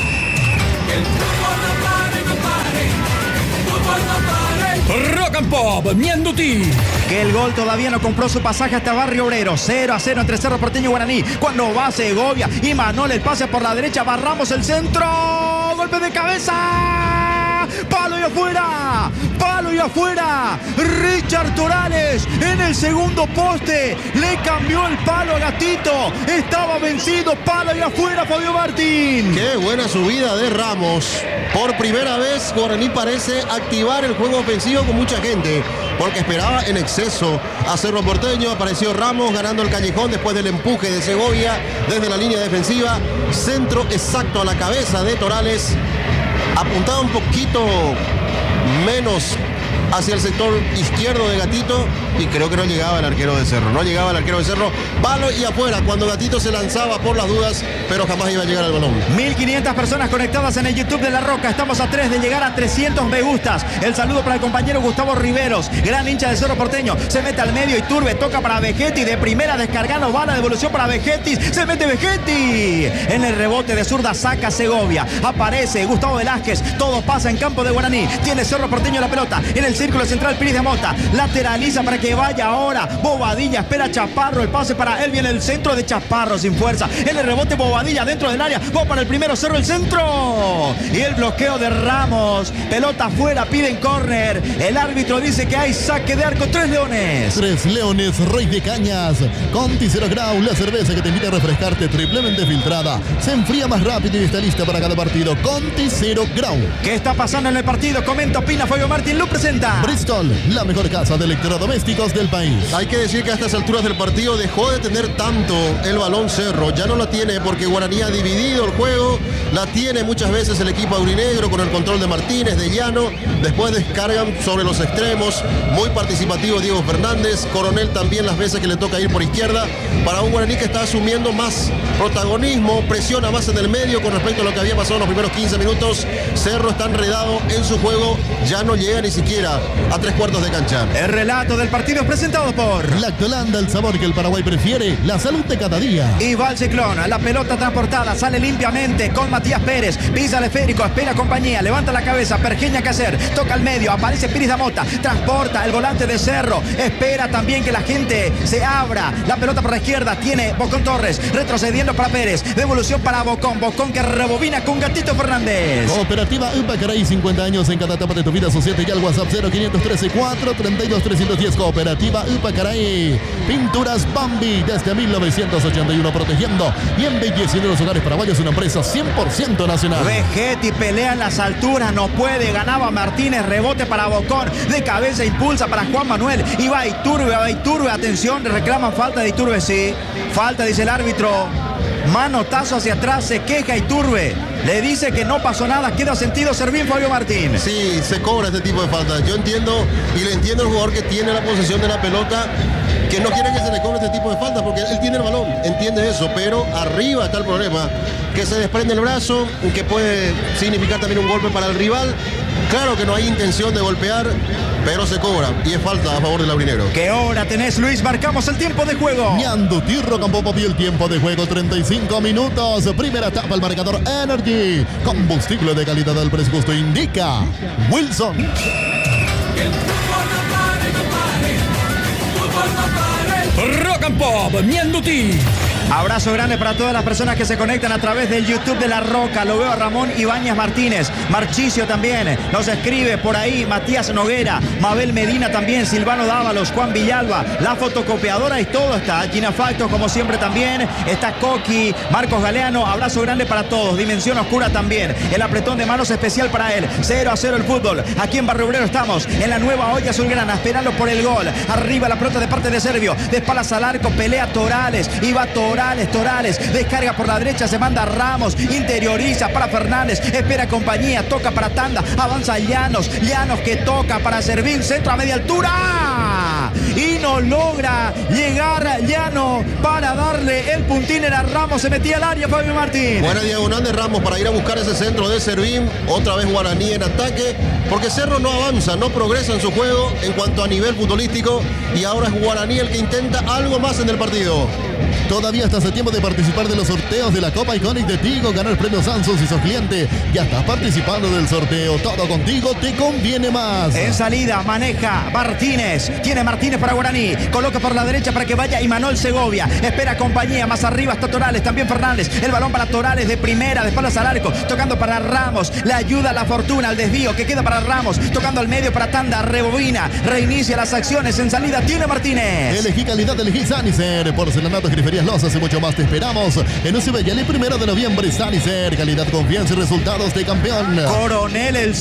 Rock and Pop, Mianduti. Que el gol todavía no compró su pasaje hasta Barrio Obrero. cero a cero entre Cerro Porteño y Guaraní. Cuando va Segovia y Manol el pase por la derecha. Barramos el centro. Golpe de cabeza. Palo y afuera. Palo y afuera. Richard Torales en el segundo poste. Le cambió el palo a Gatito. Estaba vencido. Palo y afuera, Fabio Martín. Qué buena subida de Ramos. Por primera vez Guaraní parece activar el juego ofensivo con mucha gente, porque esperaba en exceso a Cerro Porteño. Apareció Ramos ganando el callejón después del empuje de Segovia desde la línea defensiva. Centro exacto a la cabeza de Torales. Apuntaba un poquito menos hacia el sector izquierdo de Gatito y creo que no llegaba el arquero de Cerro. No llegaba el arquero de Cerro. Palo y afuera cuando Gatito se lanzaba por las dudas, pero jamás iba a llegar al balón. mil quinientas personas conectadas en el YouTube de La Roca. Estamos a tres de llegar a trescientos me gustas. El saludo para el compañero Gustavo Riveros, gran hincha de Cerro Porteño. Se mete al medio y Turbe toca para Vegetti. De primera descargando, va la devolución para Vegetti. Se mete Vegetti. En el rebote de zurda saca Segovia. Aparece Gustavo Velázquez. Todo pasa en campo de Guaraní. Tiene Cerro Porteño la pelota. En el círculo central Piris de Mota. Lateraliza para que vaya ahora. Bobadilla espera Chaparro. El pase para él. Viene el centro de Chaparro sin fuerza. En el rebote Bobadilla dentro del área. Va para el primero Cerro el centro. Y el bloqueo de Ramos. Pelota afuera. Piden córner. El árbitro dice que hay saque de arco. Tres leones. Tres Leones, Rey de Cañas. Conti Cero Grau, la cerveza que te invita a refrescarte, triplemente filtrada. Se enfría más rápido y está lista para cada partido. Conti Cero Grau. ¿Qué está pasando en el partido? Comenta, opina, Fabio Martín, lo presenta. Bristol, la mejor casa de electrodomésticos del país. Hay que decir que a estas alturas del partido dejó de tener tanto el balón Cerro. Ya no la tiene porque Guaraní ha dividido el juego. La tiene muchas veces el equipo aurinegro con el control de Martínez, de Llano. Después descargan sobre los extremos. Muy participativo Diego Fernández. Coronel también las veces que le toca ir por izquierda. Para un Guaraní que está asumiendo más protagonismo. Presiona más en el medio con respecto a lo que había pasado en los primeros quince minutos. Cerro está enredado en su juego. Ya no llega ni siquiera a tres cuartos de cancha. El relato del partido es presentado por Lactolanda, el sabor que el Paraguay prefiere, la salud de cada día. y va el Ciclón. La pelota transportada sale limpiamente con Matías Pérez. Pisa el esférico, espera compañía, levanta la cabeza, Pergeña que hacer, toca al medio, aparece Piris da Mota, transporta el volante de Cerro, espera también que la gente se abra. La pelota por la izquierda tiene Bocón Torres, retrocediendo para Pérez, devolución para Bocón, Bocón que rebobina con Gatito Fernández. Cooperativa Upacaray, cincuenta años en cada etapa de tu vida. Asociate ya al WhatsApp cero quinientos trece, cuatro treinta y dos, trescientos diez. Cooperativa Upacaray. Pinturas Bambi desde mil novecientos ochenta y uno, protegiendo y embelleciendo los hogares paraguayos. Una empresa cien por ciento nacional. Vegetti pelea en las alturas, no puede, ganaba Martínez, rebote para Bocón, de cabeza impulsa para Juan Manuel, y va Iturbe, va Iturbe, atención, reclaman falta de Iturbe, sí, falta dice el árbitro, manotazo hacia atrás, se queja Iturbe, Le dice que no pasó nada, queda sentido Servín Fabio Martín. Sí, se cobra este tipo de faltas. Yo entiendo y le entiendo al jugador que tiene la posesión de la pelota, que no quiere que se le cobre este tipo de faltas porque él tiene el balón, entiende eso, pero arriba está el problema, que se desprende el brazo, que puede significar también un golpe para el rival. Claro que no hay intención de golpear, pero se cobra y es falta a favor del aurinegro. ¿Qué hora tenés, Luis? Marcamos el tiempo de juego. Ñandutí Rocampopo y el tiempo de juego treinta y cinco minutos. Primera etapa, el marcador Energy. Combustible de calidad al presupuesto indica Wilson. Rock and Pop, Ñandutí. Abrazo grande para todas las personas que se conectan a través del YouTube de La Roca. Lo veo a Ramón Ibáñez Martínez, Marchicio también, nos escribe por ahí Matías Noguera, Mabel Medina también, Silvano Dávalos, Juan Villalba, la fotocopiadora y todo está. Gina Factos como siempre también, está Coqui, Marcos Galeano, abrazo grande para todos. Dimensión Oscura también, el apretón de manos especial para él. cero a cero el fútbol, aquí en Barrio Obrero estamos, en la nueva olla azulgrana, esperando por el gol. Arriba la pelota de parte de Servio, de espaldas al arco, pelea Torales, y va Torales. Torales, Torales, descarga por la derecha, se manda Ramos, interioriza para Fernández, espera compañía, toca para Tanda, avanza Llanos, Llanos que toca para Servín, centro a media altura y no logra llegar Llano para darle el puntín. Era Ramos, se metía al área Fabio Martín. Buena diagonal de Ramos para ir a buscar ese centro de Servín, otra vez Guaraní en ataque, porque Cerro no avanza, no progresa en su juego en cuanto a nivel futbolístico y ahora es Guaraní el que intenta algo más en el partido. Todavía estás a tiempo de participar de los sorteos de la Copa Iconic de Tigo, ganar premios Samsung si sos cliente. Ya estás participando del sorteo. Todo contigo te conviene más. En salida maneja Martínez. Tiene Martínez para Guaraní. Coloca por la derecha para que vaya Imanol Segovia. Espera compañía. Más arriba está Torales. También Fernández. El balón para Torales de primera. De espaldas al arco. Tocando para Ramos. Le ayuda la fortuna al desvío que queda para Ramos. Tocando al medio para Tanda. Rebobina. Reinicia las acciones. En salida tiene Martínez. Elegí calidad, elegí Sanicer. Porcelanato Griferías Lozas y mucho más te esperamos en Ucibellal el primero de noviembre. Sanicer, calidad, confianza y resultados de campeón. Coronel el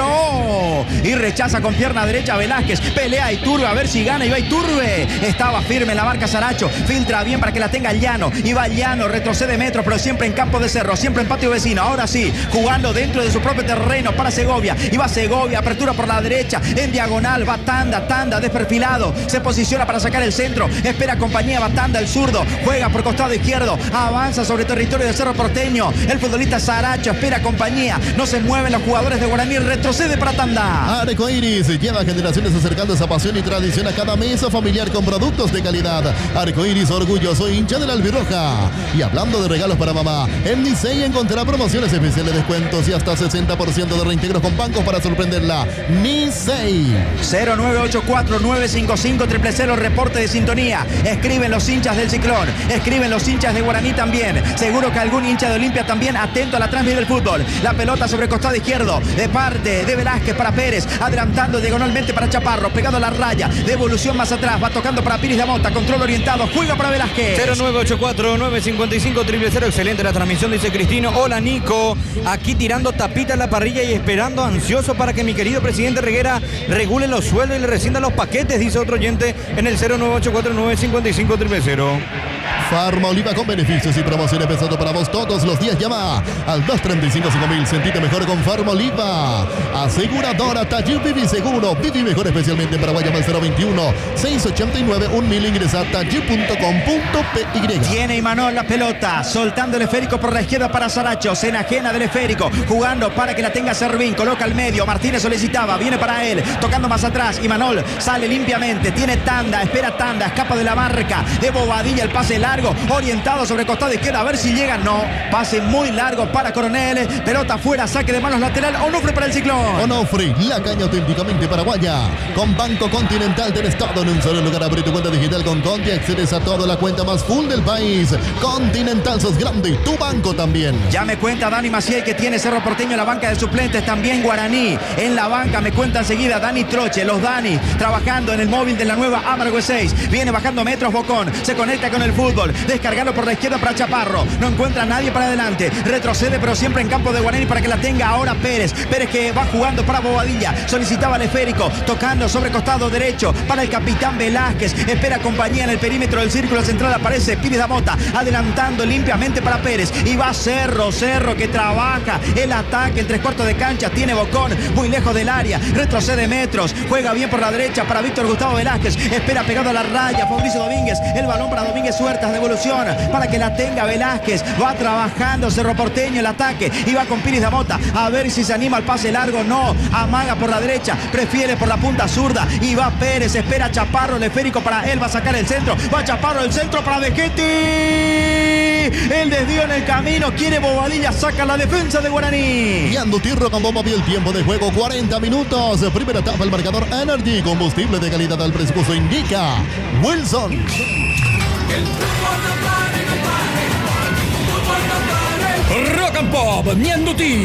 centro y rechaza con pierna derecha Velázquez. Pelea Iturbe a ver si gana. Y va Iturbe. Estaba firme en la marca Saracho. Filtra bien para que la tenga Llano. Y va Llano, retrocede metros, pero siempre en campo de Cerro, siempre en patio vecino. Ahora sí, jugando dentro de su propio terreno para Segovia. Y va Segovia, apertura por la derecha. En diagonal va Tanda, Tanda desperfilado. Se posiciona para sacar el centro. Espera compañía, va Tanda el zurdo. Juega por costado izquierdo, avanza sobre territorio de Cerro Porteño. El futbolista Saracho espera compañía. No se mueven los jugadores de Guaraní, retrocede para Tanda. Arcoiris lleva generaciones acercando esa pasión y tradición a cada mesa familiar con productos de calidad. Arcoiris, orgulloso hincha de la albirroja. Y hablando de regalos para mamá, en Nicey encontrará promociones especiales, descuentos y hasta sesenta por ciento de reintegros con bancos para sorprenderla. Nicey. cero nueve ocho cuatro nueve cinco cinco cero cero cero, reporte de sintonía. Escriben los hinchas del Ciclón. Escriben los hinchas de Guaraní también. Seguro que algún hincha de Olimpia también atento a la transmisión del fútbol. La pelota sobre el costado izquierdo de parte de Velázquez para Pérez. Adelantando diagonalmente para Chaparro. Pegado a la raya. Devolución más atrás. Va tocando para Piris de Mota. Control orientado. Juega para Velázquez. cero nueve ocho cuatro nueve cinco cinco cero cero cero. Excelente la transmisión, dice Cristino. Hola Nico. Aquí tirando tapita en la parrilla y esperando ansioso para que mi querido presidente Reguera regule los sueldos y le rescinda los paquetes, dice otro oyente en el cero nueve ocho cuatro nueve cinco cinco cero cero cero. Farma Oliva con beneficios y promociones pensando para vos todos los días. Llama al dos tres cinco cinco mil. Sentite mejor con Farma Oliva. Aseguradora Taller Vivi Seguro. Vivi mejor especialmente en Paraguay. Llama al cero veintiuno, seiscientos ochenta y nueve, un mil. Ingresa a taller punto com punto py. Tiene Imanol la pelota. Soltando el esférico por la izquierda para Saracho. Se enajena del esférico. Jugando para que la tenga Servín. Coloca al medio. Martínez solicitaba. Viene para él. Tocando más atrás. Imanol sale limpiamente. Tiene Tanda. Espera Tanda. Escapa de la marca. De Bobadilla el pase largo. Orientado sobre el costado izquierdo. A ver si llega. No. Pase muy largo para Coronel. Pelota fuera. Saque de manos lateral. Onofre para el Ciclón. Onofre. La caña auténticamente paraguaya. Con Banco Continental tenés todo en un solo lugar. Abre tu cuenta digital con Conti. Accedes a toda la cuenta más full del país. Continental, sos grande. Tu banco también. Ya me cuenta Dani Maciel que tiene Cerro Porteño en la banca de suplentes. También Guaraní en la banca. Me cuenta enseguida Dani Troche. Los Dani trabajando en el móvil de la nueva Amargo seis. Viene bajando metros Bocón. Se conecta con el fútbol. gol. Descargando por la izquierda para Chaparro. No encuentra a nadie para adelante. Retrocede, pero siempre en campo de Guarani para que la tenga ahora Pérez. Pérez que va jugando para Bobadilla. Solicitaba al esférico. Tocando sobre costado derecho para el capitán Velázquez. Espera compañía en el perímetro del círculo central. Aparece Pires da Mota. Adelantando limpiamente para Pérez. Y va Cerro. Cerro que trabaja el ataque. En tres cuartos de cancha tiene Bocón. Muy lejos del área. Retrocede metros. Juega bien por la derecha para Víctor Gustavo Velázquez. Espera pegado a la raya. Fabricio Domínguez. El balón para Domínguez Huertas. Devolución para que la tenga Velázquez. Va trabajando Cerro Porteño el ataque. Y va con Pires da Mota. A ver si se anima al pase largo. No. Amaga por la derecha. Prefiere por la punta zurda. Y va Pérez. Espera Chaparro. El esférico para él. Va a sacar el centro. Va Chaparro. El centro para Vegetti. El desvío en el camino. Quiere Bobadilla. Saca la defensa de Guaraní. Y Andutí Rocamboma vio el tiempo de juego. cuarenta minutos. Primera etapa. El marcador Energy. Combustible de calidad al presupuesto indica Wilson. Rock and Pop, Ñandutí.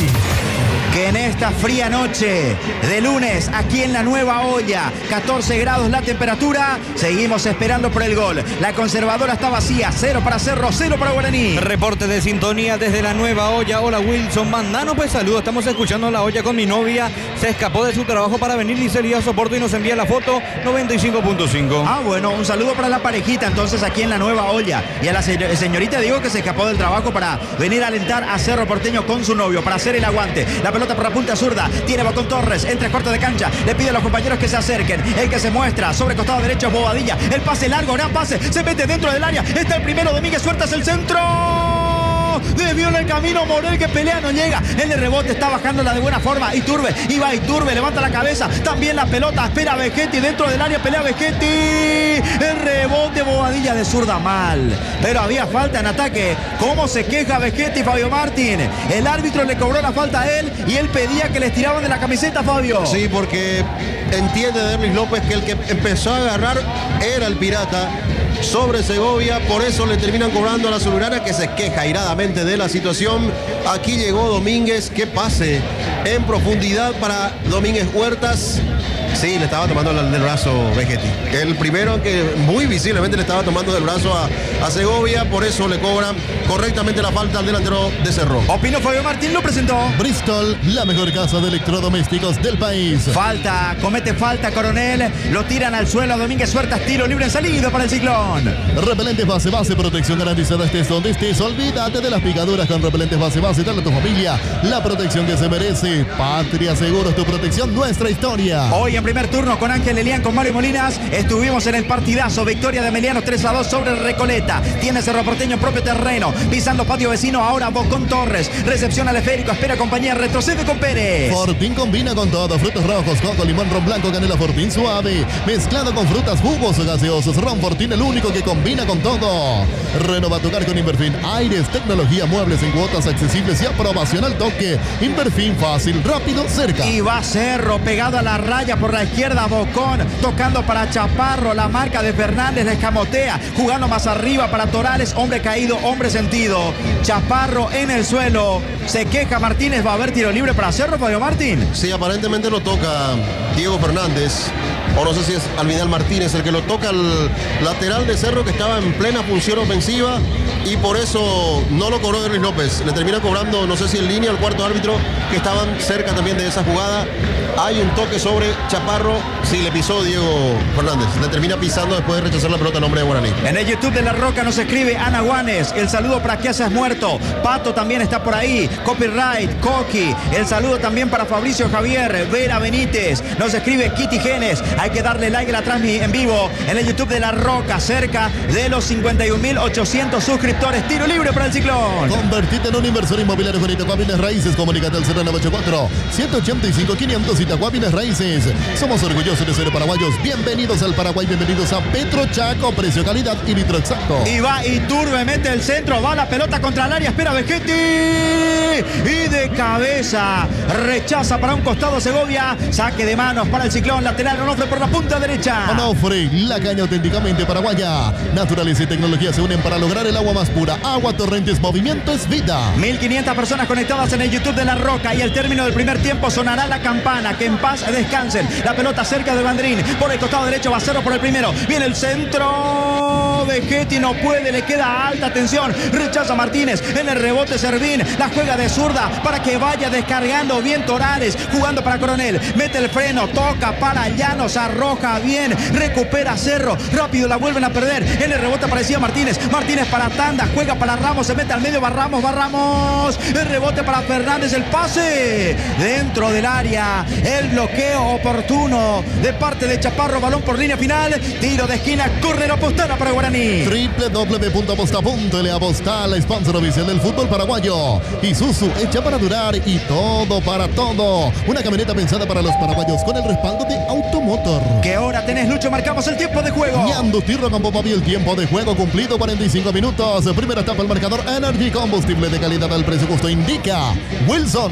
Que en esta fría noche de lunes, aquí en la Nueva Olla, catorce grados la temperatura, seguimos esperando por el gol. La conservadora está vacía, cero para Cerro, cero para Guaraní. Reporte de sintonía desde la Nueva Olla. Hola Wilson, mandanos pues saludos, estamos escuchando La Olla con mi novia. Se escapó de su trabajo para venir, dice Elías Soporto y nos envía la foto noventa y cinco punto cinco. Ah, bueno, un saludo para la parejita entonces aquí en la Nueva Olla. Y a la se señorita digo que se escapó del trabajo para venir a alentar a Cerro Porteño con su novio, para hacer el aguante. La pelota por la punta zurda, tiene Bocón Torres en tres cuartos de cancha, le pide a los compañeros que se acerquen, el que se muestra sobre costado derecho es Bobadilla, el pase largo, gran pase, se mete dentro del área, está el primero, Domínguez Huertas, el centro, desvió en el camino, Morel que pelea, no llega, el de rebote está bajándola de buena forma, Iturbe, y va Iturbe, levanta la cabeza, también la pelota, espera Vegetti, dentro del área pelea Vegetti, el rebote Bobadilla de zurda mal, pero había falta en ataque. ¿Cómo se queja Vegetti, Fabio Martín? El árbitro le cobró la falta a él y él pedía que les tiraban de la camiseta, Fabio. Sí, porque entiende Derlis López que el que empezó a agarrar era el Pirata sobre Segovia, por eso le terminan cobrando a la azulgrana, que se queja airadamente de la situación. Aquí llegó Domínguez, que pase en profundidad para Domínguez Huertas. Sí, le estaba tomando del brazo Vegetti. El primero que muy visiblemente le estaba tomando del brazo a, a Segovia, por eso le cobran correctamente la falta al delantero de Cerro. Opinó Fabio Martín, lo presentó. Bristol, la mejor casa de electrodomésticos del país. Falta, comete falta Coronel, lo tiran al suelo, Domínguez Huertas, tiro libre en salida para el Ciclón. Repelentes base base, protección garantizada estés donde estés. Olvídate de las picaduras con repelentes base base. Dale a tu familia la protección que se merece. Patria Seguros, tu protección, nuestra historia. Hoy en primer turno con Ángel Elián, con Mario Molinas, estuvimos en el partidazo, victoria de Emiliano tres a dos sobre Recoleta. Tiene Cerro Porteño en propio terreno, pisando patio vecino, ahora Bocón Torres, recepción al esférico, espera compañía, retrocede con Pérez. Fortín combina con todo, frutos rojos, coco, limón, ron blanco, canela Fortín suave, mezclado con frutas, jugos gaseosos. Ron Fortín, el único que combina con todo. Renova tu hogar con Inverfin Aires, tecnología, muebles en cuotas accesibles y aprobación al toque. Inverfin, fácil, rápido, cerca. Y va Cerro, pegado a la raya por la izquierda, Bocón, tocando para Chaparro, la marca de Fernández, la escamotea, jugando más arriba para Torales, hombre caído, hombre sentido. Chaparro en el suelo, se queja Martínez, va a haber tiro libre para Cerro, Fabio Martín. Sí, aparentemente lo toca Diego Fernández, o no sé si es Alvidal Martínez el que lo toca, el lateral de Cerro que estaba en plena función ofensiva y por eso no lo cobró Derlis López. Le termina cobrando, no sé si en línea, el cuarto árbitro, que estaban cerca también de esa jugada. Hay un toque sobre Chaparro, sí, le pisó Diego Fernández, le termina pisando después de rechazar la pelota al hombre de Guaraní. En el YouTube de La Roca nos escribe Ana Guanes, el saludo para que seas muerto. Pato también está por ahí, Copyright, Coqui, el saludo también para Fabricio Javier, Vera Benítez, nos escribe Kitty Genes, hay que darle like a la transmisión en vivo en el YouTube de La Roca, cerca de los cincuenta y un mil ochocientos suscriptores, tiro libre para el Ciclón. Convertite en un inversor inmobiliario con Itacuá Bienes Raíces, comunícate al cero nueve ocho cuatro, ciento ochenta y cinco, quinientos Itacuá Bienes Raíces. Somos orgullosos de ser paraguayos. Bienvenidos al Paraguay, bienvenidos a Petro Chaco, precio, calidad y litro exacto. Y va Iturbe, mete el centro, va la pelota contra el área, espera Vegetti y de cabeza rechaza para un costado Segovia, saque de manos para el Ciclón, lateral Onofre por la punta derecha. Onofre, la caña auténticamente paraguaya. Naturaleza y tecnología se unen para lograr el agua más pura. Agua Torrentes, movimiento es vida. mil quinientas personas conectadas en el YouTube de La Roca y al término del primer tiempo sonará la campana, que en paz descansen. La pelota cerca del banderín, por el costado derecho va Cerro por el primero, viene el centro Pablo Vegetti, no puede, le queda alta tensión. Rechaza Martínez, en el rebote Servín, la juega de zurda para que vaya descargando bien Torales, jugando para Coronel, mete el freno, toca para Llanos, arroja bien, recupera Cerro, rápido la vuelven a perder, en el rebote aparecía Martínez, Martínez para Tanda, juega para Ramos, se mete al medio, va Ramos, va Ramos, el rebote para Fernández, el pase dentro del área, el bloqueo oportuno de parte de Chaparro, balón por línea final, tiro de esquina, corre la Postala para Guaraní. doble u doble u doble u punto aposta punto ele Apostal, sponsor oficial del fútbol paraguayo. Isuzu, hecha para durar y todo para todo. Una camioneta pensada para los paraguayos con el respaldo de Automotor. ¿Qué hora tenés, Lucho? Marcamos el tiempo de juego. Ñandutí Rocan Pop, el tiempo de juego cumplido, cuarenta y cinco minutos. Primera etapa, el marcador Energy, combustible de calidad al presupuesto indica Wilson.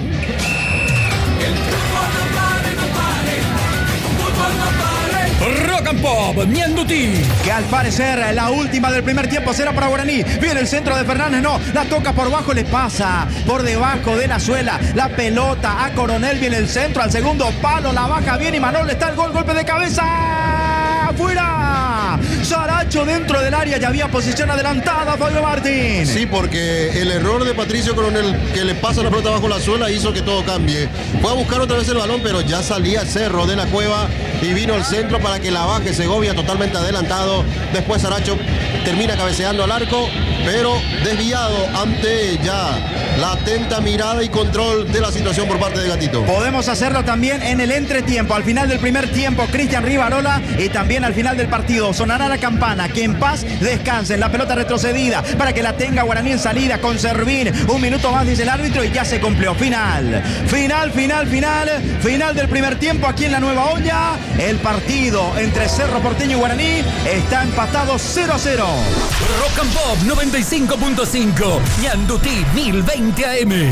Rock and Pop, Ñandutí. Que al parecer la última del primer tiempo será para Guaraní. Viene el centro de Fernández, no, la toca por bajo, le pasa por debajo de la suela. La pelota a Coronel, viene el centro al segundo palo, la baja bien y Manol, está el gol, golpe de cabeza. ¡Fuera! Saracho dentro del área, ya había posición adelantada, Fabio Martín. Sí, porque el error de Patricio Coronel, que le pasa la pelota bajo la suela, hizo que todo cambie. Fue a buscar otra vez el balón, pero ya salía Cerro de la cueva y vino al centro para que la baje Segovia, totalmente adelantado. Después Saracho termina cabeceando al arco, pero desviado ante ya la atenta mirada y control de la situación por parte de Gatito. Podemos hacerlo también en el entretiempo. Al final del primer tiempo, Cristian Rivarola, y también al final del partido sonará la campana. Que en paz descansen. La pelota retrocedida para que la tenga Guaraní en salida con Servín. Un minuto más, dice el árbitro, y ya se cumplió. Final, final, final, final. Final del primer tiempo aquí en la Nueva Olla. El partido entre Cerro Porteño y Guaraní está empatado cero a cero. Rock and Pop noventa y cinco punto cinco, Ñandutí mil veinte A M.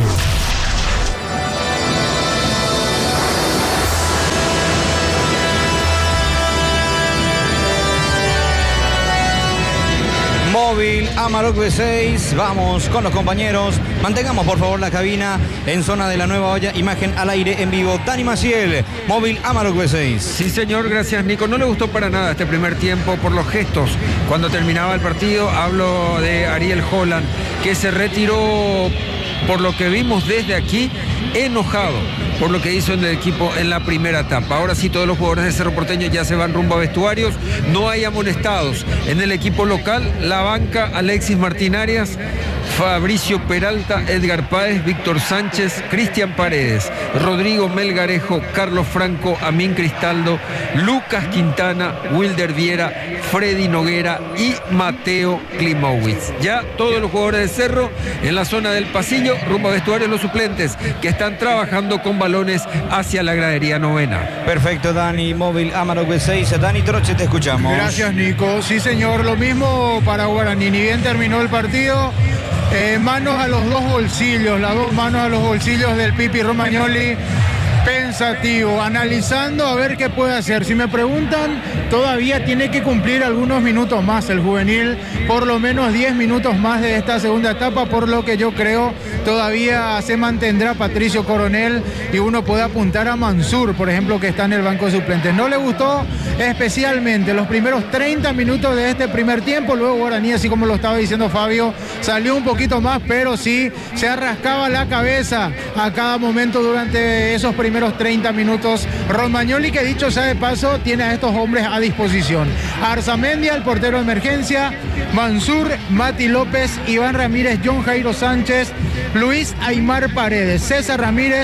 Móvil Amarok B seis, vamos con los compañeros. Mantengamos por favor la cabina en zona de la Nueva Olla, imagen al aire en vivo. Dani Maciel, Móvil Amarok B seis. Sí, señor, gracias, Nico. No le gustó para nada este primer tiempo por los gestos. Cuando terminaba el partido, hablo de Ariel Holland, que se retiró, por lo que vimos desde aquí, enojado por lo que hizo en el equipo en la primera etapa. Ahora sí, todos los jugadores de Cerro Porteño ya se van rumbo a vestuarios. No hay amonestados. En el equipo local, la banca, Alexis Martín Arias, Fabricio Peralta, Edgar Páez, Víctor Sánchez, Cristian Paredes, Rodrigo Melgarejo, Carlos Franco, Amín Cristaldo, Lucas Quintana, Wilder Viera, Freddy Noguera y Mateo Klimowicz. Ya todos los jugadores de Cerro en la zona del pasillo, rumbo a vestuarios, los suplentes que están trabajando con balones hacia la gradería novena. Perfecto, Dani. Móvil Amarok B seis. Dani Troche, te escuchamos. Gracias, Nico. Sí, señor, lo mismo para Guaraní. Ni bien terminó el partido, eh, manos a los dos bolsillos, las dos manos a los bolsillos del Pipi Romagnoli. Pensativo, analizando a ver qué puede hacer. Si me preguntan, todavía tiene que cumplir algunos minutos más el juvenil, por lo menos diez minutos más de esta segunda etapa, por lo que yo creo todavía se mantendrá Patricio Coronel y uno puede apuntar a Mansur, por ejemplo, que está en el banco de suplentes. No le gustó especialmente los primeros treinta minutos de este primer tiempo. Luego Guaraní, así como lo estaba diciendo Fabio, salió un poquito más, pero sí se arrascaba la cabeza a cada momento durante esos primeros primeros treinta minutos. Romagnoli, que dicho sea de paso, tiene a estos hombres a disposición: Arzamendia, el portero de emergencia, Mansur, Mati López, Iván Ramírez, John Jairo Sánchez, Luis Aymar Paredes, César Ramírez,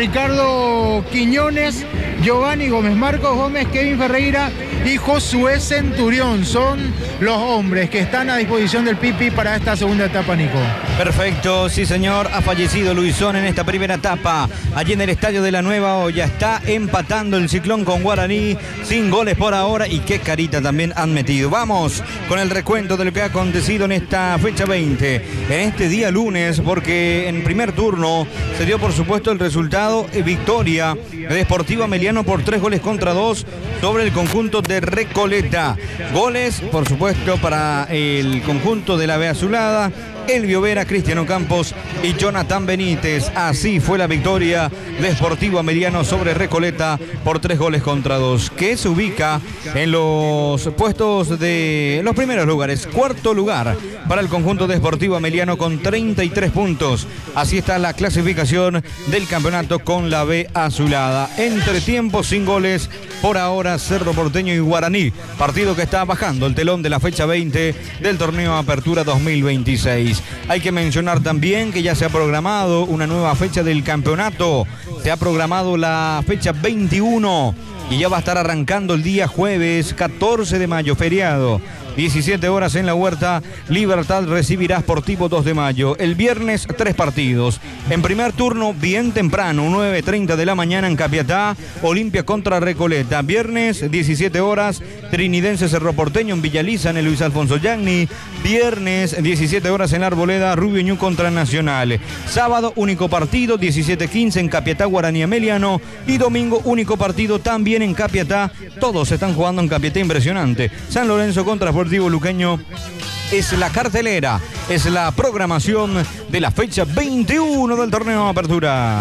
Ricardo Quiñones, Giovanni Gómez, Marcos Gómez, Kevin Ferreira y Josué Centurión. Son los hombres que están a disposición del Pipi para esta segunda etapa, Nico. Perfecto, sí señor, ha fallecido Luisón en esta primera etapa, allí en el estadio de la Nueva Olla. Está empatando el Ciclón con Guaraní, sin goles por ahora, y qué carita también han metido. Vamos con el recuento de lo que ha acontecido en esta fecha veinte, en este día lunes, porque en primer turno se dio por supuesto el resultado, eh, victoria de Sportivo Ameliano por tres goles contra dos sobre el conjunto de Recoleta. Goles, por supuesto, para el conjunto de la B Azulada, Elvio Vera, Cristiano Campos y Jonathan Benítez. Así fue la victoria de Sportivo Ameriano sobre Recoleta por tres goles contra dos, que se ubica en los puestos de los primeros lugares. Cuarto lugar para el conjunto de Sportivo Ameriano con treinta y tres puntos. Así está la clasificación del campeonato con la B azulada. Entre tiempos sin goles por ahora Cerro Porteño y Guaraní, partido que está bajando el telón de la fecha veinte del torneo Apertura dos mil veintiséis. Hay que mencionar también que ya se ha programado una nueva fecha del campeonato. Se ha programado la fecha veintiuno y ya va a estar arrancando el día jueves catorce de mayo, feriado. diecisiete horas en la Huerta, Libertad recibirá Sportivo dos de mayo. El viernes, tres partidos. En primer turno, bien temprano, nueve treinta de la mañana en Capiatá, Olimpia contra Recoleta. Viernes, diecisiete horas, Trinidense Cerro Porteño en Villaliza, en el Luis Alfonso Yagni. Viernes, diecisiete horas en la Arboleda, Rubio Ñu contra Nacional. Sábado, único partido, diecisiete quince en Capiatá, Guaraní Ameliano. Y domingo, único partido también en Capiatá. Todos están jugando en Capiatá, impresionante. San Lorenzo contra Sportivo Luqueño. Es la cartelera, es la programación de la fecha veintiuno del torneo Apertura.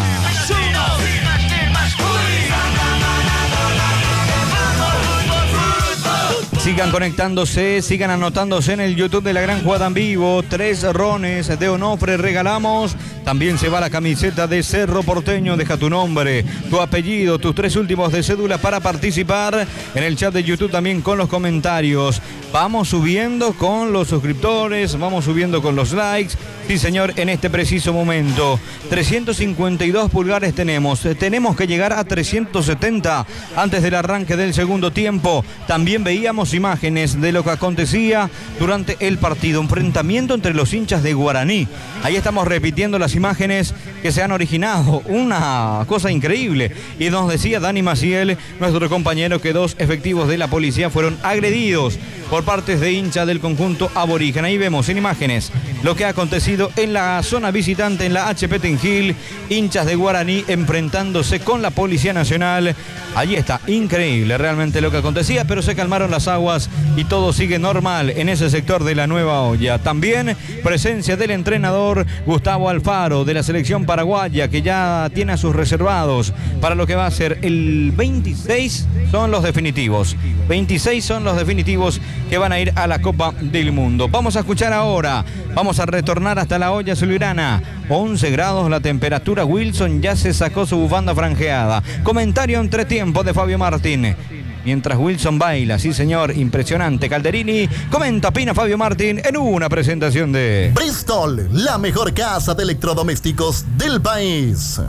Sigan conectándose, sigan anotándose en el YouTube de La Gran Jugada en Vivo. Tres rones de Onofre regalamos. También se va la camiseta de Cerro Porteño. Deja tu nombre, tu apellido, tus tres últimos de cédula para participar en el chat de YouTube, también con los comentarios. Vamos subiendo con los suscriptores, vamos subiendo con los likes. Sí, señor, en este preciso momento. trescientos cincuenta y dos pulgares tenemos. Tenemos que llegar a trescientos setenta antes del arranque del segundo tiempo. También veíamos imágenes de lo que acontecía durante el partido. Enfrentamiento entre los hinchas de Guaraní. Ahí estamos repitiendo las imágenes que se han originado. Una cosa increíble. Y nos decía Dani Maciel, nuestro compañero, que dos efectivos de la policía fueron agredidos por partes de hinchas del conjunto aborigen. Ahí vemos en imágenes lo que ha acontecido en la zona visitante, en la H P Tengil. Hinchas de Guaraní enfrentándose con la Policía Nacional. Allí está, increíble realmente lo que acontecía, pero se calmaron las aguas y todo sigue normal en ese sector de la Nueva Olla. También presencia del entrenador Gustavo Alfaro de la selección paraguaya, que ya tiene a sus reservados para lo que va a ser el veintiséis. Son los definitivos. veintiséis son los definitivos que van a ir a la Copa del Mundo. Vamos a escuchar ahora. Vamos a retornar hasta la olla azulgrana. once grados la temperatura. Wilson ya se sacó su bufanda franjeada. Comentario entre tiempo de Fabio Martín. Mientras Wilson baila, sí señor, impresionante. Calderini comenta, opina Fabio Martín en una presentación de Bristol, la mejor casa de electrodomésticos del país.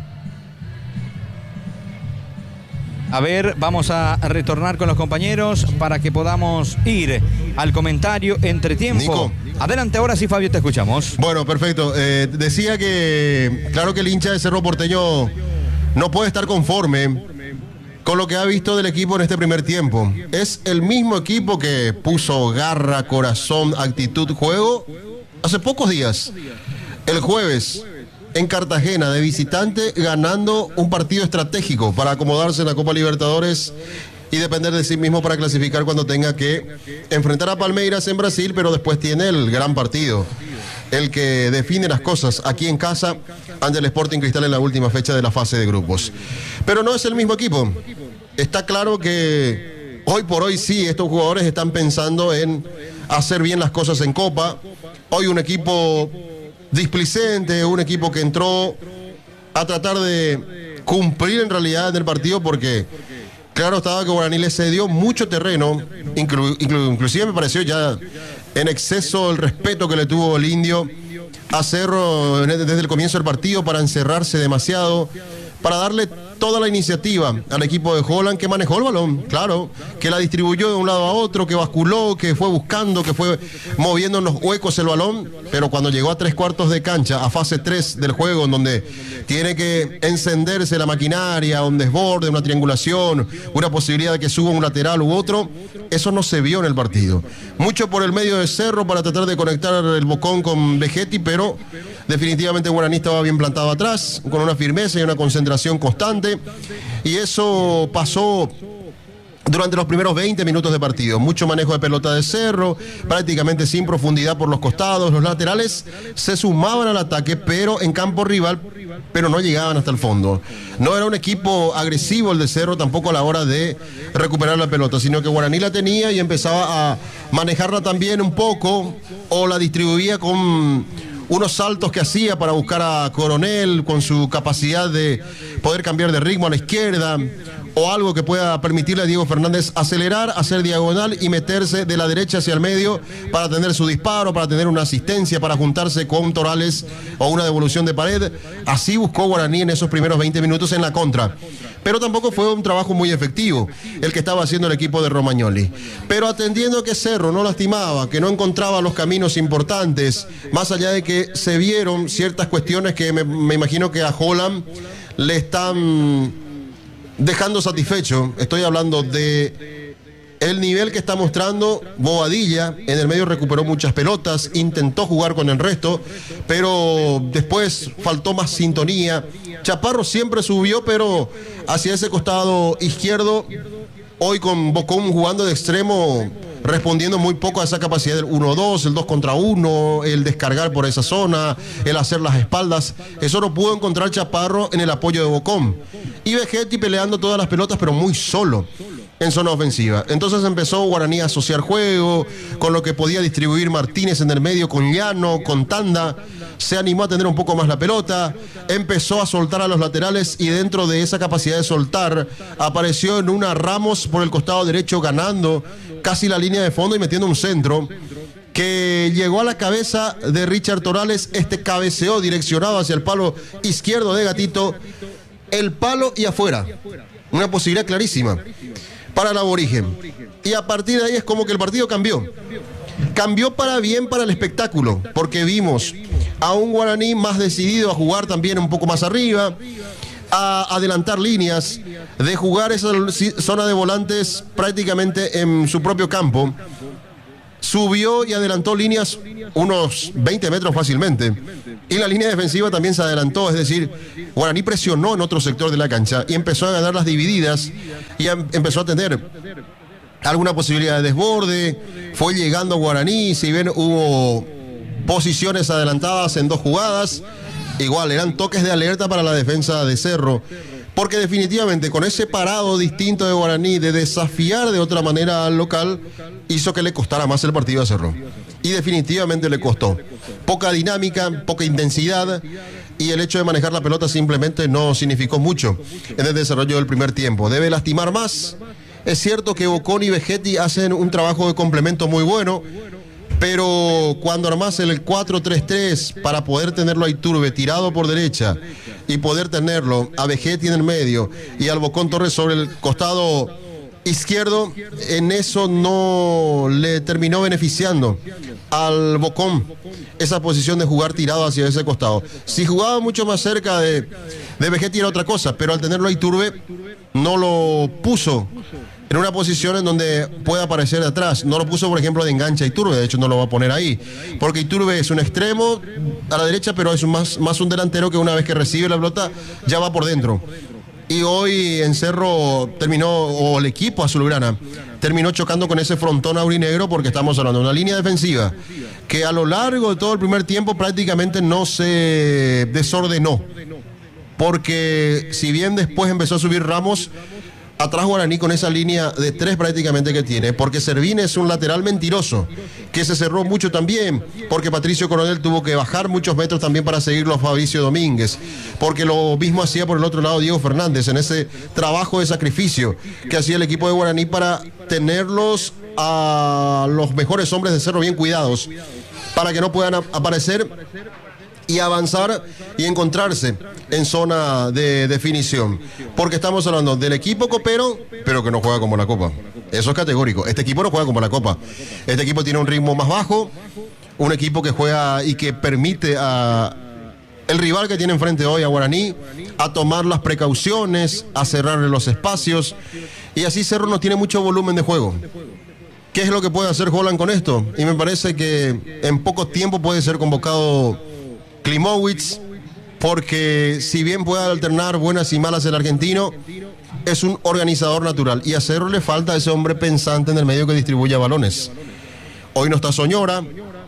A ver, vamos a retornar con los compañeros para que podamos ir al comentario entre tiempo. Nico. Adelante, ahora sí, Fabio, te escuchamos. Bueno, perfecto. Eh, decía que, claro que el hincha de Cerro Porteño no puede estar conforme con lo que ha visto del equipo en este primer tiempo. Es el mismo equipo que puso garra, corazón, actitud, juego hace pocos días. El jueves, en Cartagena, de visitante, ganando un partido estratégico para acomodarse en la Copa Libertadores y depender de sí mismo para clasificar cuando tenga que enfrentar a Palmeiras en Brasil, pero después tiene el gran partido, el que define las cosas aquí en casa ante el Sporting Cristal en la última fecha de la fase de grupos. Pero no es el mismo equipo. Está claro que hoy por hoy sí, estos jugadores están pensando en hacer bien las cosas en Copa. Hoy un equipo displicente, un equipo que entró a tratar de cumplir en realidad en el partido, porque claro estaba que Guaraní le cedió mucho terreno, inclu, inclu, inclusive me pareció ya en exceso el respeto que le tuvo el Indio a Cerro desde el comienzo del partido, para encerrarse demasiado, para darle toda la iniciativa al equipo de Holland, que manejó el balón, claro, que la distribuyó de un lado a otro, que basculó, que fue buscando, que fue moviendo en los huecos el balón, pero cuando llegó a tres cuartos de cancha, a fase tres del juego, en donde tiene que encenderse la maquinaria, un desborde, una triangulación, una posibilidad de que suba un lateral u otro, eso no se vio en el partido. Mucho por el medio de Cerro para tratar de conectar el Bocón con Vegetti, pero definitivamente Guaraní estaba bien plantado atrás, con una firmeza y una concentración constante, y eso pasó durante los primeros veinte minutos de partido. Mucho manejo de pelota de Cerro, prácticamente sin profundidad por los costados. Los laterales se sumaban al ataque, pero en campo rival, pero no llegaban hasta el fondo. No era un equipo agresivo el de Cerro tampoco a la hora de recuperar la pelota, sino que Guaraní la tenía y empezaba a manejarla también un poco, o la distribuía con unos saltos que hacía para buscar a Coronel, con su capacidad de poder cambiar de ritmo a la izquierda, o algo que pueda permitirle a Diego Fernández acelerar, hacer diagonal y meterse de la derecha hacia el medio para tener su disparo, para tener una asistencia, para juntarse con Torales o una devolución de pared. Así buscó Guaraní en esos primeros veinte minutos en la contra. Pero tampoco fue un trabajo muy efectivo el que estaba haciendo el equipo de Romagnoli. Pero atendiendo que Cerro no lastimaba, que no encontraba los caminos importantes, más allá de que se vieron ciertas cuestiones que me, me imagino que a Holland le están dejando satisfecho. Estoy hablando de el nivel que está mostrando Bobadilla. En el medio recuperó muchas pelotas, intentó jugar con el resto, pero después faltó más sintonía. Chaparro siempre subió, pero hacia ese costado izquierdo, hoy con Bocón jugando de extremo, respondiendo muy poco a esa capacidad del uno dos, el dos contra uno, el descargar por esa zona, el hacer las espaldas. Eso lo pudo encontrar Chaparro en el apoyo de Bocón. Y Vegetti peleando todas las pelotas, pero muy solo en zona ofensiva. Entonces empezó Guaraní a asociar juego con lo que podía distribuir Martínez en el medio, con Llano, con Tanda. Se animó a tener un poco más la pelota, empezó a soltar a los laterales y dentro de esa capacidad de soltar apareció en una Ramos por el costado derecho ganando casi la línea de fondo y metiendo un centro que llegó a la cabeza de Richard Torales. Este cabeceó direccionado hacia el palo izquierdo de Gatito, el palo y afuera. Una posibilidad clarísima para el aborigen. Y a partir de ahí es como que el partido cambió. Cambió para bien para el espectáculo, porque vimos a un Guaraní más decidido a jugar también un poco más arriba, a adelantar líneas, de jugar esa zona de volantes prácticamente en su propio campo. Subió y adelantó líneas unos veinte metros fácilmente. Y la línea defensiva también se adelantó, es decir, Guaraní presionó en otro sector de la cancha y empezó a ganar las divididas y a, empezó a tener alguna posibilidad de desborde. Fue llegando Guaraní, si bien hubo posiciones adelantadas en dos jugadas, igual eran toques de alerta para la defensa de Cerro, porque definitivamente con ese parado distinto de Guaraní de desafiar de otra manera al local, hizo que le costara más el partido a Cerro. Y definitivamente le costó. Poca dinámica, poca intensidad, y el hecho de manejar la pelota simplemente no significó mucho en el desarrollo del primer tiempo. Debe lastimar más. Es cierto que Bocón y Vegetti hacen un trabajo de complemento muy bueno, pero cuando armás el cuatro tres tres para poder tenerlo a Iturbe tirado por derecha y poder tenerlo a Vegetti en el medio y al Bocón Torres sobre el costado izquierdo, en eso no le terminó beneficiando al Bocón esa posición de jugar tirado hacia ese costado. Si jugaba mucho más cerca de, de Vegetti era otra cosa, pero al tenerlo a Iturbe no lo puso en una posición en donde pueda aparecer de atrás. No lo puso, por ejemplo, de enganche a Iturbe, de hecho no lo va a poner ahí, porque Iturbe es un extremo a la derecha, pero es un más, más un delantero que una vez que recibe la pelota ya va por dentro. Y hoy en Cerro terminó, o el equipo azulgrana, terminó chocando con ese frontón aurinegro, porque estamos hablando de una línea defensiva que a lo largo de todo el primer tiempo prácticamente no se desordenó. Porque si bien después empezó a subir Ramos, atrás Guaraní con esa línea de tres prácticamente que tiene, porque Servine es un lateral mentiroso, que se cerró mucho también, porque Patricio Coronel tuvo que bajar muchos metros también para seguirlo a Fabricio Domínguez, porque lo mismo hacía por el otro lado Diego Fernández, en ese trabajo de sacrificio que hacía el equipo de Guaraní para tenerlos a los mejores hombres de Cerro bien cuidados, para que no puedan aparecer y avanzar y encontrarse en zona de definición. Porque estamos hablando del equipo copero, pero que no juega como la Copa. Eso es categórico. Este equipo no juega como la Copa. Este equipo tiene un ritmo más bajo, un equipo que juega y que permite a el rival que tiene enfrente hoy, a Guaraní, a tomar las precauciones, a cerrarle los espacios, y así Cerro no tiene mucho volumen de juego. ¿Qué es lo que puede hacer Holland con esto? Y me parece que en poco tiempo puede ser convocado Klimowicz, porque si bien puede alternar buenas y malas el argentino, es un organizador natural y a Cerro le falta ese hombre pensante en el medio que distribuya balones. Hoy no está Soñora,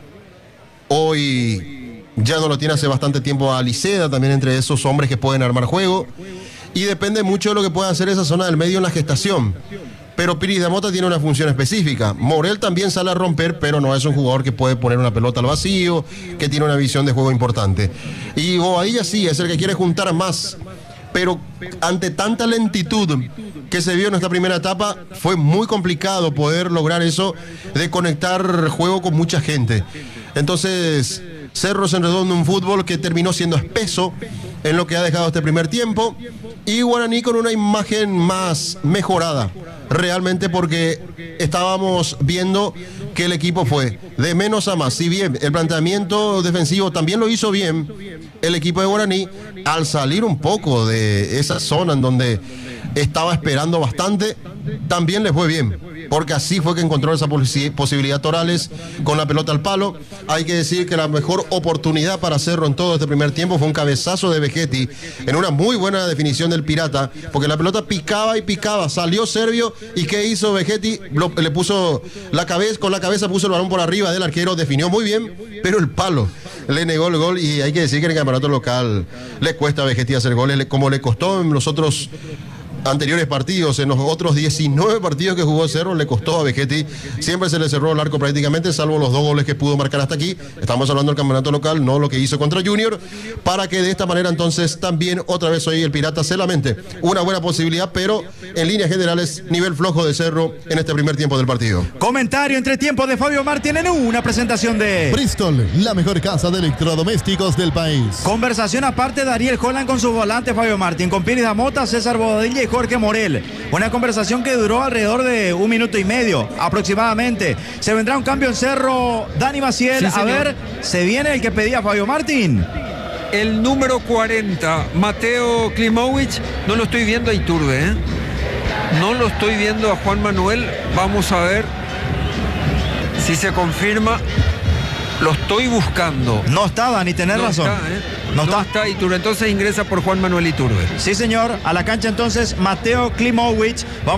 hoy ya no lo tiene hace bastante tiempo a Liceda, también entre esos hombres que pueden armar juego, y depende mucho de lo que pueda hacer esa zona del medio en la gestación. Pero Piris de Mota tiene una función específica. Morel también sale a romper, pero no es un jugador que puede poner una pelota al vacío, que tiene una visión de juego importante. Y Bobadilla sí, es el que quiere juntar más. Pero ante tanta lentitud que se vio en esta primera etapa, fue muy complicado poder lograr eso de conectar juego con mucha gente. Entonces, Cerro se enredó en un fútbol que terminó siendo espeso en lo que ha dejado este primer tiempo, y Guaraní con una imagen más mejorada, realmente, porque estábamos viendo que el equipo fue de menos a más. Si bien el planteamiento defensivo también lo hizo bien el equipo de Guaraní, al salir un poco de esa zona en donde estaba esperando bastante, también le fue bien, porque así fue que encontró esa posi- posibilidad Torales con la pelota al palo. Hay que decir que la mejor oportunidad para Cerro en todo este primer tiempo fue un cabezazo de Vegetti en una muy buena definición del Pirata, porque la pelota picaba y picaba, salió Servio, y ¿qué hizo Vegetti? Lo, le puso la cabeza, con la cabeza puso el balón por arriba del arquero, definió muy bien, pero el palo le negó el gol. Y hay que decir que en el campeonato local le cuesta a Vegetti hacer goles, como le costó en los otros anteriores partidos. En los otros diecinueve partidos que jugó Cerro le costó a Vegetti, siempre se le cerró el arco prácticamente, salvo los dos goles que pudo marcar hasta aquí. Estamos hablando del campeonato local, no lo que hizo contra Junior, para que de esta manera entonces también otra vez hoy el Pirata se lamente. Una buena posibilidad, pero en líneas generales nivel flojo de Cerro en este primer tiempo del partido. Comentario entre tiempo de Fabio Martín en una presentación de Bristol, la mejor casa de electrodomésticos del país. Conversación aparte de Ariel Holland con su volante Fabio Martín, con Piris Damota, César Bobadilla y Jorge Morel. Una conversación que duró alrededor de un minuto y medio aproximadamente. Se vendrá un cambio en Cerro, Dani Maciel. Sí, a señor. ver, ¿se viene el que pedía Fabio Martín? El número cuarenta, Mateo Klimovic, no lo estoy viendo a Iturbe, ¿eh? No lo estoy viendo a Juan Manuel. Vamos a ver si se confirma. Lo estoy buscando. No está, Dani, tenés No razón. está, ¿eh? No, No está. está Iturbe, entonces ingresa por Juan Manuel Iturbe. Sí, señor. A la cancha entonces Mateo Klimovic. Vamos